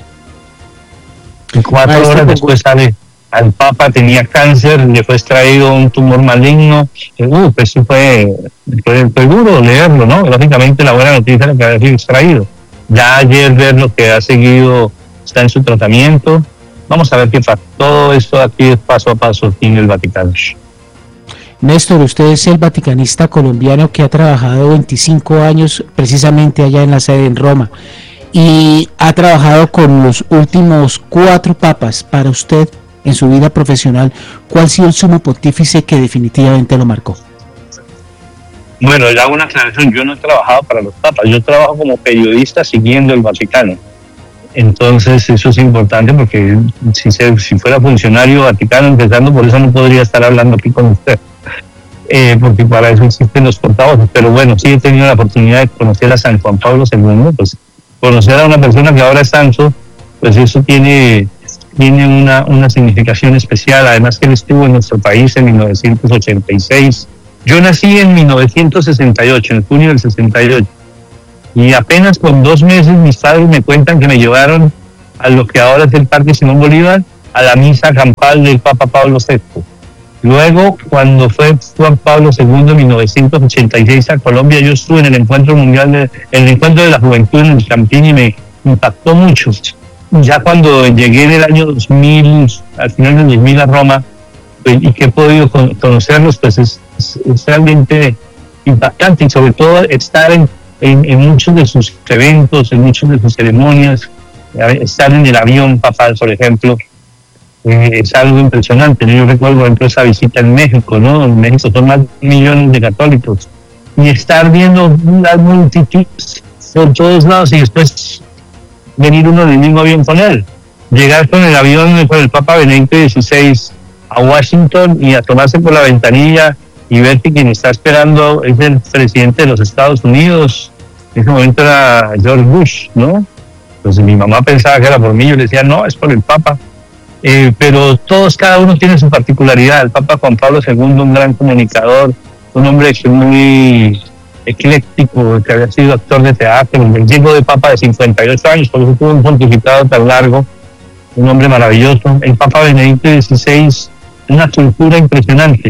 S9: Y cuatro ah, horas después sale, al Papa tenía cáncer, le fue extraído un tumor maligno. Uh, pues eso fue, fue, fue duro leerlo, ¿no? Lógicamente la buena noticia es que había sido extraído. Ya ayer ver lo que ha seguido, está en su tratamiento. Vamos a ver qué pasa. Todo esto aquí es paso a paso aquí en el Vaticano.
S5: Néstor, usted es el vaticanista colombiano que ha trabajado veinticinco años precisamente allá en la sede en Roma y ha trabajado con los últimos cuatro papas. Para usted, en su vida profesional, ¿cuál ha sido el sumo pontífice que definitivamente lo marcó?
S9: Bueno, ya hago una aclaración, yo no he trabajado para los papas, yo trabajo como periodista siguiendo el Vaticano. Entonces eso es importante, porque si, se, si fuera funcionario vaticano, empezando por eso, no podría estar hablando aquí con usted. Eh, porque para eso existen los portavoces. Pero bueno, sí he tenido la oportunidad de conocer a San Juan Pablo segundo, pues conocer a una persona que ahora es santo, pues eso tiene, tiene una, una significación especial. Además que él estuvo en nuestro país en mil novecientos ochenta y seis. Yo nací en mil novecientos sesenta y ocho, en junio del sesenta y ocho, y apenas con dos meses mis padres me cuentan que me llevaron a lo que ahora es el Parque Simón Bolívar, a la misa campal del Papa Pablo sexto. Luego, cuando fue Juan Pablo segundo en mil novecientos ochenta y seis a Colombia, yo estuve en el encuentro mundial, de, el encuentro de la juventud en el Campín, y me impactó mucho. Ya cuando llegué en el año dos mil, al final del dos mil a Roma, pues, y que he podido con, conocerlos, pues es, es, es realmente impactante, y sobre todo estar en, en, en muchos de sus eventos, en muchas de sus ceremonias, estar en el avión papal, por ejemplo. Eh, es algo impresionante. Yo recuerdo, por ejemplo, esa visita en México, ¿no? En México son más de millones de católicos, y estar viendo las multitudes por todos lados, y después venir uno del mismo avión con él, llegar con el avión con el Papa Benedicto dieciséis a Washington y a tomarse por la ventanilla y ver que quien está esperando es el presidente de los Estados Unidos. En ese momento era George Bush, ¿no? Entonces mi mamá pensaba que era por mí, yo le decía, no, es por el Papa. Eh, pero todos, cada uno tiene su particularidad. El Papa Juan Pablo segundo, un gran comunicador, un hombre muy ecléctico, que había sido actor de teatro, el llegó de Papa de cincuenta y ocho años, por eso tuvo un pontificado tan largo, un hombre maravilloso. El Papa Benedicto dieciséis, una cultura impresionante.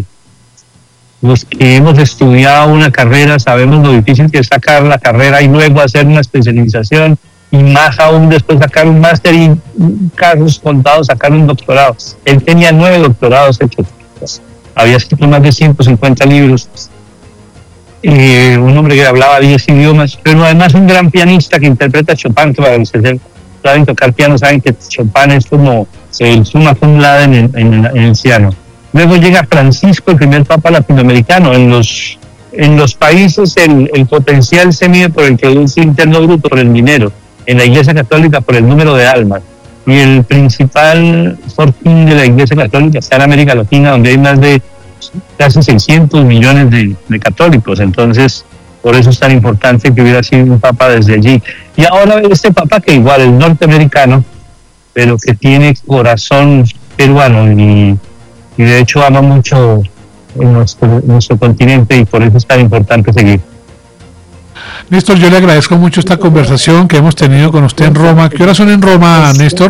S9: Los que hemos estudiado una carrera sabemos lo difícil que es sacar la carrera y luego hacer una especialización, y más aún después sacar un máster y, casos contados, sacar un doctorado. Él tenía nueve doctorados hechos, había escrito más de ciento cincuenta libros. eh, un hombre que hablaba diez idiomas, pero además un gran pianista que interpreta Chopin, que para los que saben tocar piano saben que Chopin es como el summa cum laude en el, en, el, en el piano. Luego llega Francisco, el primer papa latinoamericano. En los, en los países el, el potencial se mide por el Producto Interno Bruto, por el dinero. En la Iglesia Católica por el número de almas. Y el principal fortín de la Iglesia Católica está en América Latina, donde hay más de casi seiscientos millones de, de católicos. Entonces, por eso es tan importante que hubiera sido un papa desde allí. Y ahora este papa que igual es norteamericano, pero que tiene corazón peruano y, y de hecho ama mucho nuestro, nuestro continente, y por eso es tan importante seguir.
S3: Néstor, yo le agradezco mucho esta conversación que hemos tenido con usted en Roma. ¿Qué horas son en Roma, Néstor?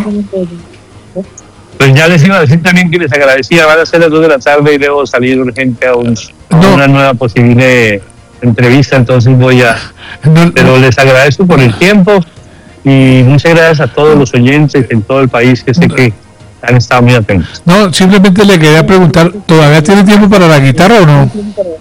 S9: Pues ya les iba a decir también que les agradecía. Van a ser las dos de la tarde y debo salir urgente a, un, a no. una nueva posible entrevista, entonces voy a... No, pero no. les agradezco por el tiempo y muchas gracias a todos los oyentes en todo el país que sé que han estado muy atentos.
S3: No, simplemente le quería preguntar, ¿todavía tiene tiempo para la guitarra o no?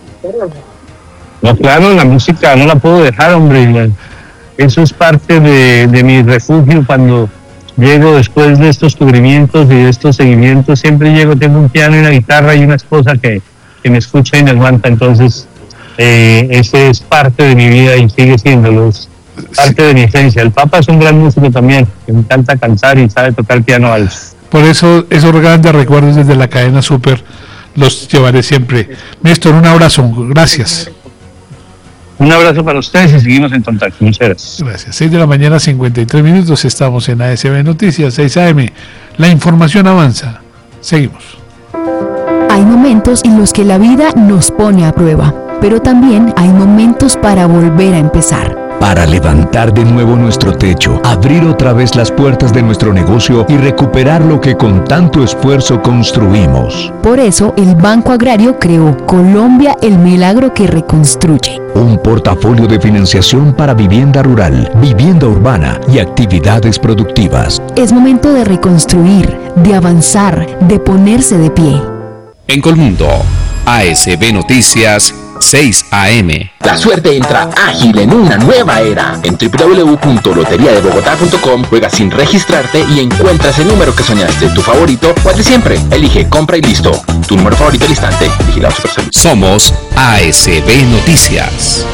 S9: No, claro, la música no la puedo dejar, hombre. Eso es parte de, de mi refugio cuando llego después de estos cubrimientos y de estos seguimientos. Siempre llego, tengo un piano y una guitarra y una esposa que, que me escucha y me aguanta. Entonces, eh, ese es parte de mi vida y sigue siéndolo. Es parte de mi esencia. El Papa es un gran músico también, que me encanta cantar y sabe tocar piano alto.
S3: Por eso, esos grandes recuerdos desde la cadena Super los llevaré siempre. Néstor, un abrazo. Gracias.
S9: Un abrazo para ustedes y seguimos en contacto. Muchas gracias.
S3: Gracias. seis de la mañana, cincuenta y tres minutos. Estamos en A S B Noticias, seis A M. La información avanza. Seguimos.
S10: Hay momentos en los que la vida nos pone a prueba, pero también hay momentos para volver a empezar.
S11: Para levantar de nuevo nuestro techo, abrir otra vez las puertas de nuestro negocio y recuperar lo que con tanto esfuerzo construimos.
S10: Por eso, el Banco Agrario creó Colombia, el milagro que reconstruye.
S11: Un portafolio de financiación para vivienda rural, vivienda urbana y actividades productivas.
S10: Es momento de reconstruir, de avanzar, de ponerse de pie.
S12: En Colmundo, A S B Noticias, seis A M.
S13: La suerte entra ágil en una nueva era. En doble u doble u doble u punto lotería de bogotá punto com juegas sin registrarte y encuentras el número que soñaste, tu favorito o el de siempre. Elige, compra y listo. Tu número favorito al instante. Vigilado Superservicio.
S12: Somos A S B Noticias.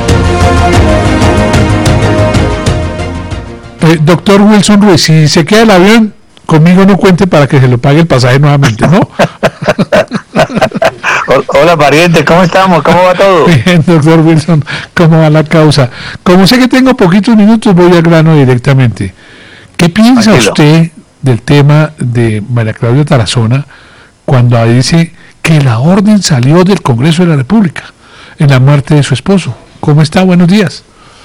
S3: Eh, doctor Wilson Ruiz, si se queda el avión, conmigo no cuente para que se lo pague el pasaje nuevamente, ¿no?
S14: Hola, pariente, ¿cómo estamos? ¿Cómo va todo?
S3: Bien, doctor Wilson, ¿cómo va la causa? Como sé que tengo poquitos minutos, voy al grano directamente. ¿Qué piensa Tranquilo. usted del tema de María Claudia Tarazona cuando dice que la orden salió del Congreso de la República en la muerte de su esposo? ¿Cómo está? Buenos días.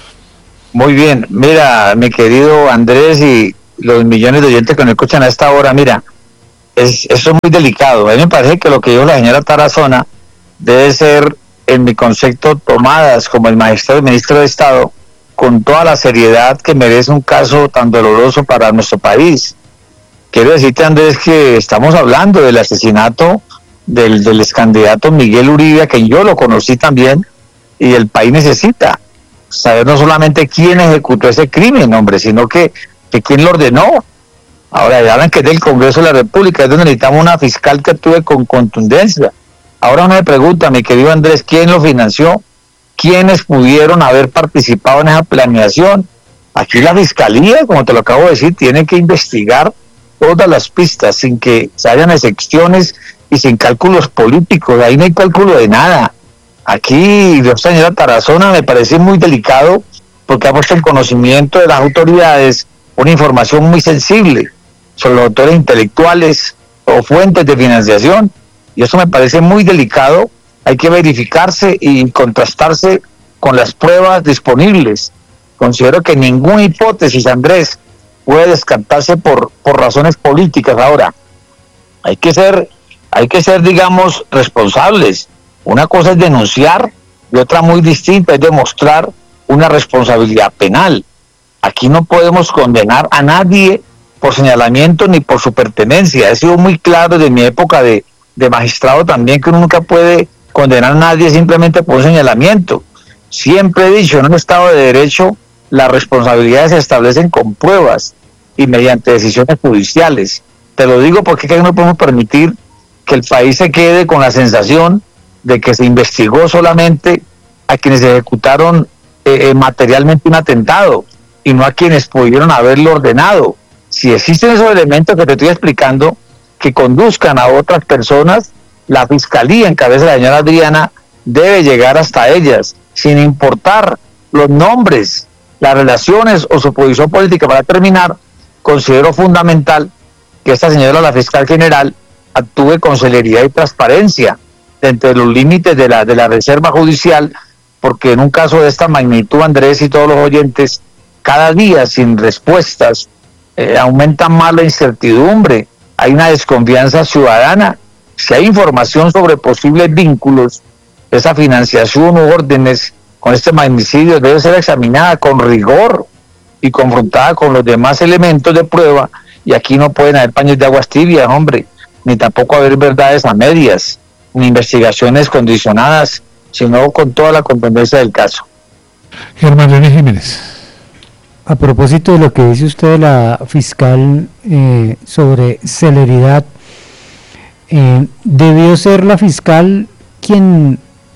S14: Muy bien. Mira, mi querido Andrés y los millones de oyentes que nos escuchan a esta hora, mira, es, eso es muy delicado. A mí me parece que lo que dijo la señora Tarazona debe ser, en mi concepto, tomadas como el magistrado y ministro de Estado con toda la seriedad que merece un caso tan doloroso para nuestro país. Quiero decirte, Andrés, que estamos hablando del asesinato del, del excandidato Miguel Uribe, que yo lo conocí también, y el país necesita saber no solamente quién ejecutó ese crimen, hombre, sino que, que quién lo ordenó. Ahora ya hablan que es del Congreso de la República, es donde necesitamos una fiscal que actúe con contundencia. Ahora uno me pregunta, mi querido Andrés, ¿quién lo financió? ¿Quiénes pudieron haber participado en esa planeación? Aquí la fiscalía, como te lo acabo de decir, tiene que investigar todas las pistas sin que se hayan excepciones y sin cálculos políticos. Ahí no hay cálculo de nada. Aquí, la señora Tarazona me parece muy delicado porque ha puesto en conocimiento de las autoridades una información muy sensible sobre los autores intelectuales o fuentes de financiación, y eso me parece muy delicado. Hay que verificarse y contrastarse con las pruebas disponibles. Considero que ninguna hipótesis, Andrés, puede descartarse por, por razones políticas. Ahora, hay que ser, hay que ser, digamos, responsables. Una cosa es denunciar y otra muy distinta es demostrar una responsabilidad penal. Aquí no podemos condenar a nadie por señalamiento ni por su pertenencia. He sido muy claro desde mi época de, de magistrado también que uno nunca puede condenar a nadie simplemente por un señalamiento. Siempre he dicho, en un Estado de Derecho, las responsabilidades se establecen con pruebas y mediante decisiones judiciales. Te lo digo porque no podemos permitir que el país se quede con la sensación de que se investigó solamente a quienes ejecutaron eh, materialmente un atentado y no a quienes pudieron haberlo ordenado. Si existen esos elementos que te estoy explicando que conduzcan a otras personas, la Fiscalía en cabeza de la señora Adriana debe llegar hasta ellas, sin importar los nombres, las relaciones o su posición política. Para terminar, considero fundamental que esta señora, la fiscal general, actúe con celeridad y transparencia dentro de los límites de la, de la reserva judicial, porque en un caso de esta magnitud, Andrés y todos los oyentes, cada día sin respuestas eh, aumenta más la incertidumbre, hay una desconfianza ciudadana. Si hay información sobre posibles vínculos, esa financiación u órdenes con este magnicidio debe ser examinada con rigor y confrontada con los demás elementos de prueba, y aquí no pueden haber paños de aguas tibias, hombre, ni tampoco haber verdades a medias, ni investigaciones condicionadas, sino con toda la contundencia del caso.
S3: Germán René Jiménez.
S4: A propósito de lo que dice usted de la fiscal eh, sobre celeridad, eh, debió ser la fiscal quien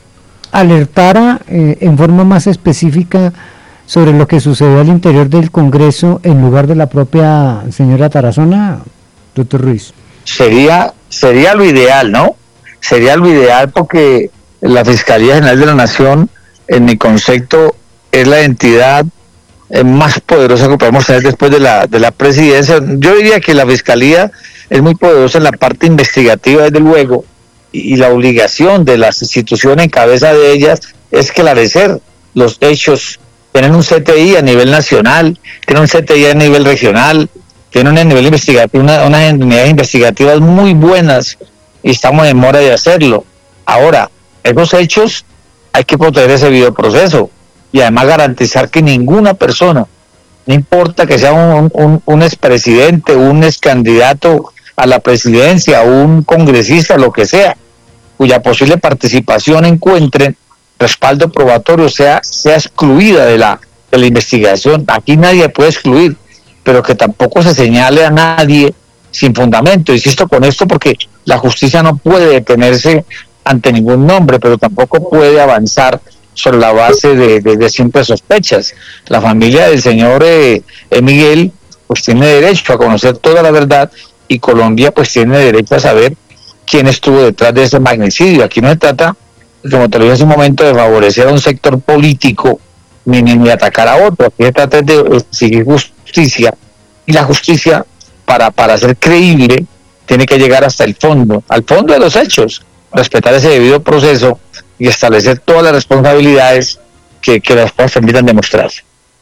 S4: alertara eh, en forma más específica sobre lo que sucedió al interior del Congreso en lugar de la propia señora Tarazona, doctor Ruiz.
S14: Sería, sería lo ideal, ¿no? Sería lo ideal porque la Fiscalía General de la Nación, en mi concepto, es la entidad eh, más poderosa que podemos tener después de la, de la presidencia. Yo diría que la Fiscalía es muy poderosa en la parte investigativa, desde luego, y, y la obligación de las instituciones en cabeza de ellas es esclarecer los hechos. Tienen un C T I a nivel nacional, tienen un C T I a nivel regional, tienen un nivel investigativo, una, unas unidades investigativas muy buenas, y estamos en mora de hacerlo. Ahora, esos hechos hay que proteger ese videoproceso y además garantizar que ninguna persona, no importa que sea un, un, un expresidente, un excandidato a la presidencia, un congresista, lo que sea, cuya posible participación encuentre respaldo probatorio, sea, sea excluida de la, de la investigación. Aquí nadie puede excluir, pero que tampoco se señale a nadie sin fundamento. Insisto con esto porque la justicia no puede detenerse ante ningún nombre, pero tampoco puede avanzar sobre la base de, de, de simples sospechas. La familia del señor eh, eh, Miguel pues tiene derecho a conocer toda la verdad, y Colombia pues tiene derecho a saber quién estuvo detrás de ese magnicidio. Aquí no se trata, como te lo dije hace un momento, de favorecer a un sector político ni, ni, ni atacar a otro. Aquí se trata de exigir justicia, y la justicia para, para ser creíble tiene que llegar hasta el fondo, al fondo de los hechos, respetar ese debido proceso y establecer todas las responsabilidades que, que las cosas permitan demostrarse.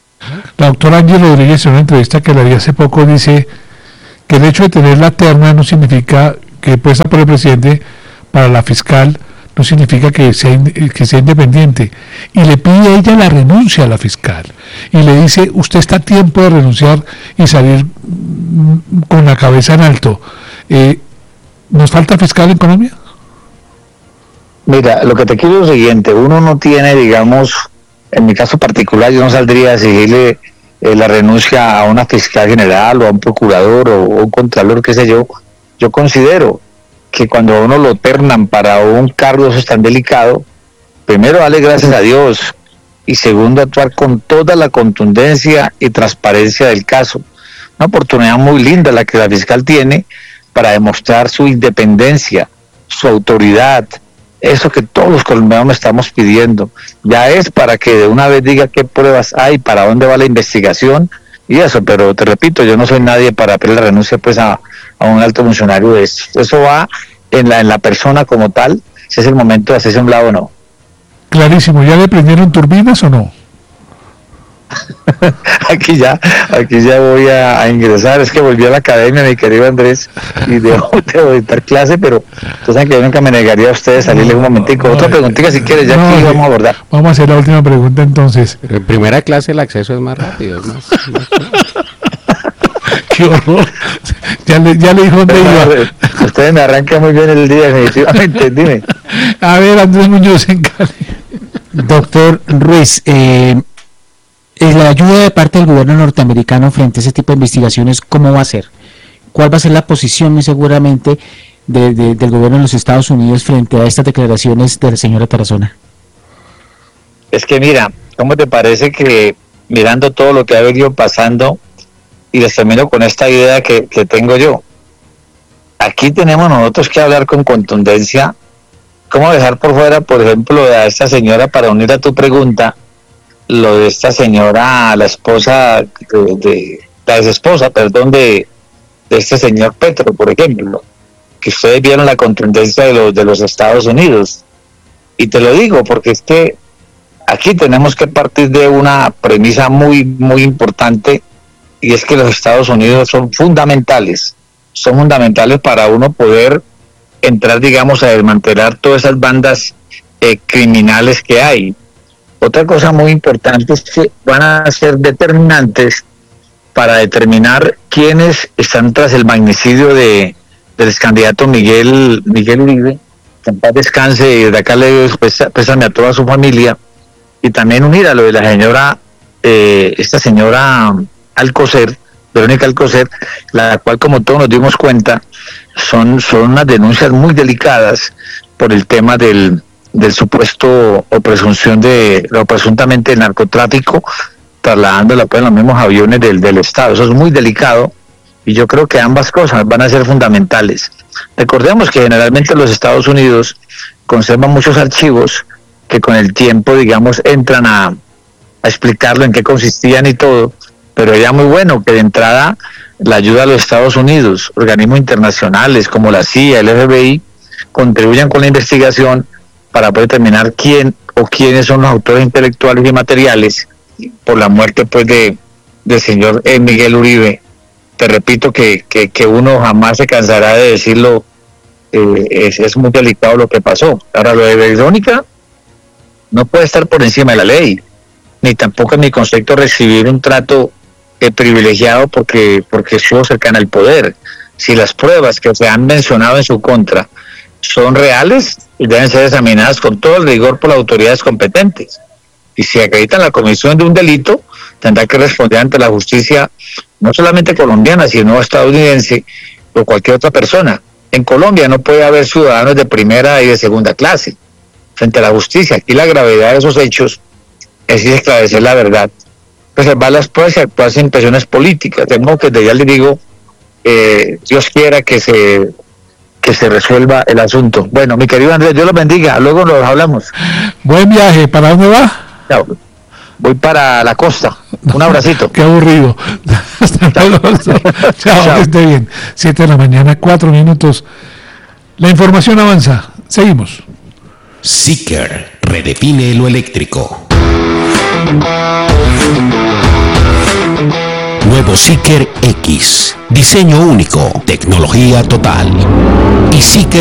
S3: La doctora Angie Rodríguez, en una entrevista que le di hace poco, dice que el hecho de tener la terna no significa que puesta por el presidente para la fiscal, no significa que sea, que sea independiente, y le pide a ella la renuncia a la fiscal, y le dice, usted está a tiempo de renunciar y salir con la cabeza en alto. Eh, ¿nos falta fiscal en Colombia?
S14: Mira, lo que te quiero es lo siguiente: uno no tiene, digamos, en mi caso particular, yo no saldría a exigirle eh, la renuncia a una fiscal general o a un procurador o, o un contralor, qué sé yo. Yo considero que cuando a uno lo ternan para un cargo eso es tan delicado, primero darle gracias a Dios, y segundo actuar con toda la contundencia y transparencia del caso. Una oportunidad muy linda la que la fiscal tiene para demostrar su independencia, su autoridad, eso que todos los colombianos estamos pidiendo. Ya es para que de una vez diga qué pruebas hay, para dónde va la investigación y eso. Pero te repito, yo no soy nadie para pedir la renuncia pues a, a un alto funcionario de eso. Eso va en la, en la persona como tal, si es el momento de hacerse un lado o no.
S3: Clarísimo. ¿Ya le prendieron turbinas o no?
S14: aquí ya aquí ya voy a, a ingresar. Es que volví a la academia, mi querido Andrés, y debo, debo dictar clase, pero tú sabes que yo nunca me negaría a ustedes salirle un momentico. No, Otra preguntita si quieres, ya no, aquí vamos a abordar.
S3: Vamos a hacer la última pregunta entonces.
S6: Pero en primera clase el acceso es más rápido, es más, más...
S3: Qué horror. Ya le, ya le dijo dónde iba.
S14: Ustedes me arrancan muy bien el día, definitivamente. Dime.
S3: A ver, Andrés Muñoz en Cali.
S5: Doctor Ruiz, eh, la ayuda de parte del gobierno norteamericano frente a ese tipo de investigaciones, ¿cómo va a ser? ¿Cuál va a ser la posición, muy seguramente, de, de, del gobierno de los Estados Unidos frente a estas declaraciones de la señora Tarazona?
S14: Es que mira, ¿cómo te parece que mirando todo lo que ha venido pasando, y les termino con esta idea que, que tengo yo? Aquí tenemos nosotros que hablar con contundencia. ¿Cómo dejar por fuera, por ejemplo, a esta señora, para unir a tu pregunta, lo de esta señora, la esposa, de, de la desesposa, perdón, de, de este señor Petro, por ejemplo, que ustedes vieron la contundencia de los, de los Estados Unidos? Y te lo digo porque es que aquí tenemos que partir de una premisa muy, muy importante, y es que los Estados Unidos son fundamentales, son fundamentales para uno poder entrar, digamos, a desmantelar todas esas bandas eh, criminales que hay. Otra cosa muy importante es que van a ser determinantes para determinar quiénes están tras el magnicidio de del ex candidato Miguel, Miguel Uribe, que en paz descanse, y de acá le doy pésame a toda su familia, y también unir a lo de la señora, eh, esta señora Alcocer, Verónica Alcocer, la cual, como todos nos dimos cuenta, son, son unas denuncias muy delicadas por el tema del, del supuesto o presunción de, o presuntamente del narcotráfico, trasladándola pues en los mismos aviones del, del Estado. Eso es muy delicado, y yo creo que ambas cosas van a ser fundamentales. Recordemos que generalmente los Estados Unidos conservan muchos archivos que con el tiempo, digamos, entran a, a explicarlo en qué consistían y todo, pero ya muy bueno que de entrada la ayuda de los Estados Unidos, organismos internacionales como la C I A, el F B I, contribuyan con la investigación para poder determinar quién o quiénes son los autores intelectuales y materiales por la muerte pues de del señor eh, Miguel Uribe. Te repito que, que, que uno jamás se cansará de decirlo, eh, es, es muy delicado lo que pasó. Ahora, lo de Verónica no puede estar por encima de la ley, ni tampoco en mi concepto recibir un trato eh, privilegiado porque, porque estuvo cercana al poder. Si las pruebas que se han mencionado en su contra son reales, deben ser examinadas con todo el rigor por las autoridades competentes. Y si acreditan la comisión de un delito, tendrá que responder ante la justicia, no solamente colombiana, sino estadounidense o cualquier otra persona. En Colombia no puede haber ciudadanos de primera y de segunda clase frente a la justicia. Aquí la gravedad de esos hechos es esclarecer la verdad, preservar las pruebas y actuar sin presiones políticas. De modo que desde ya le digo, eh, Dios quiera que se que se resuelva el asunto. Bueno, mi querido Andrés, Dios los bendiga, luego nos hablamos.
S3: Buen viaje, ¿para dónde va?
S14: Chao. Voy para la costa. Un abracito.
S3: Qué aburrido. Hasta luego. Chao, Chao, que esté bien. Siete de la mañana, cuatro minutos. La información avanza. Seguimos.
S12: Seeker redefine lo eléctrico. Nuevo Seeker X. Diseño único. Tecnología total. Y Seeker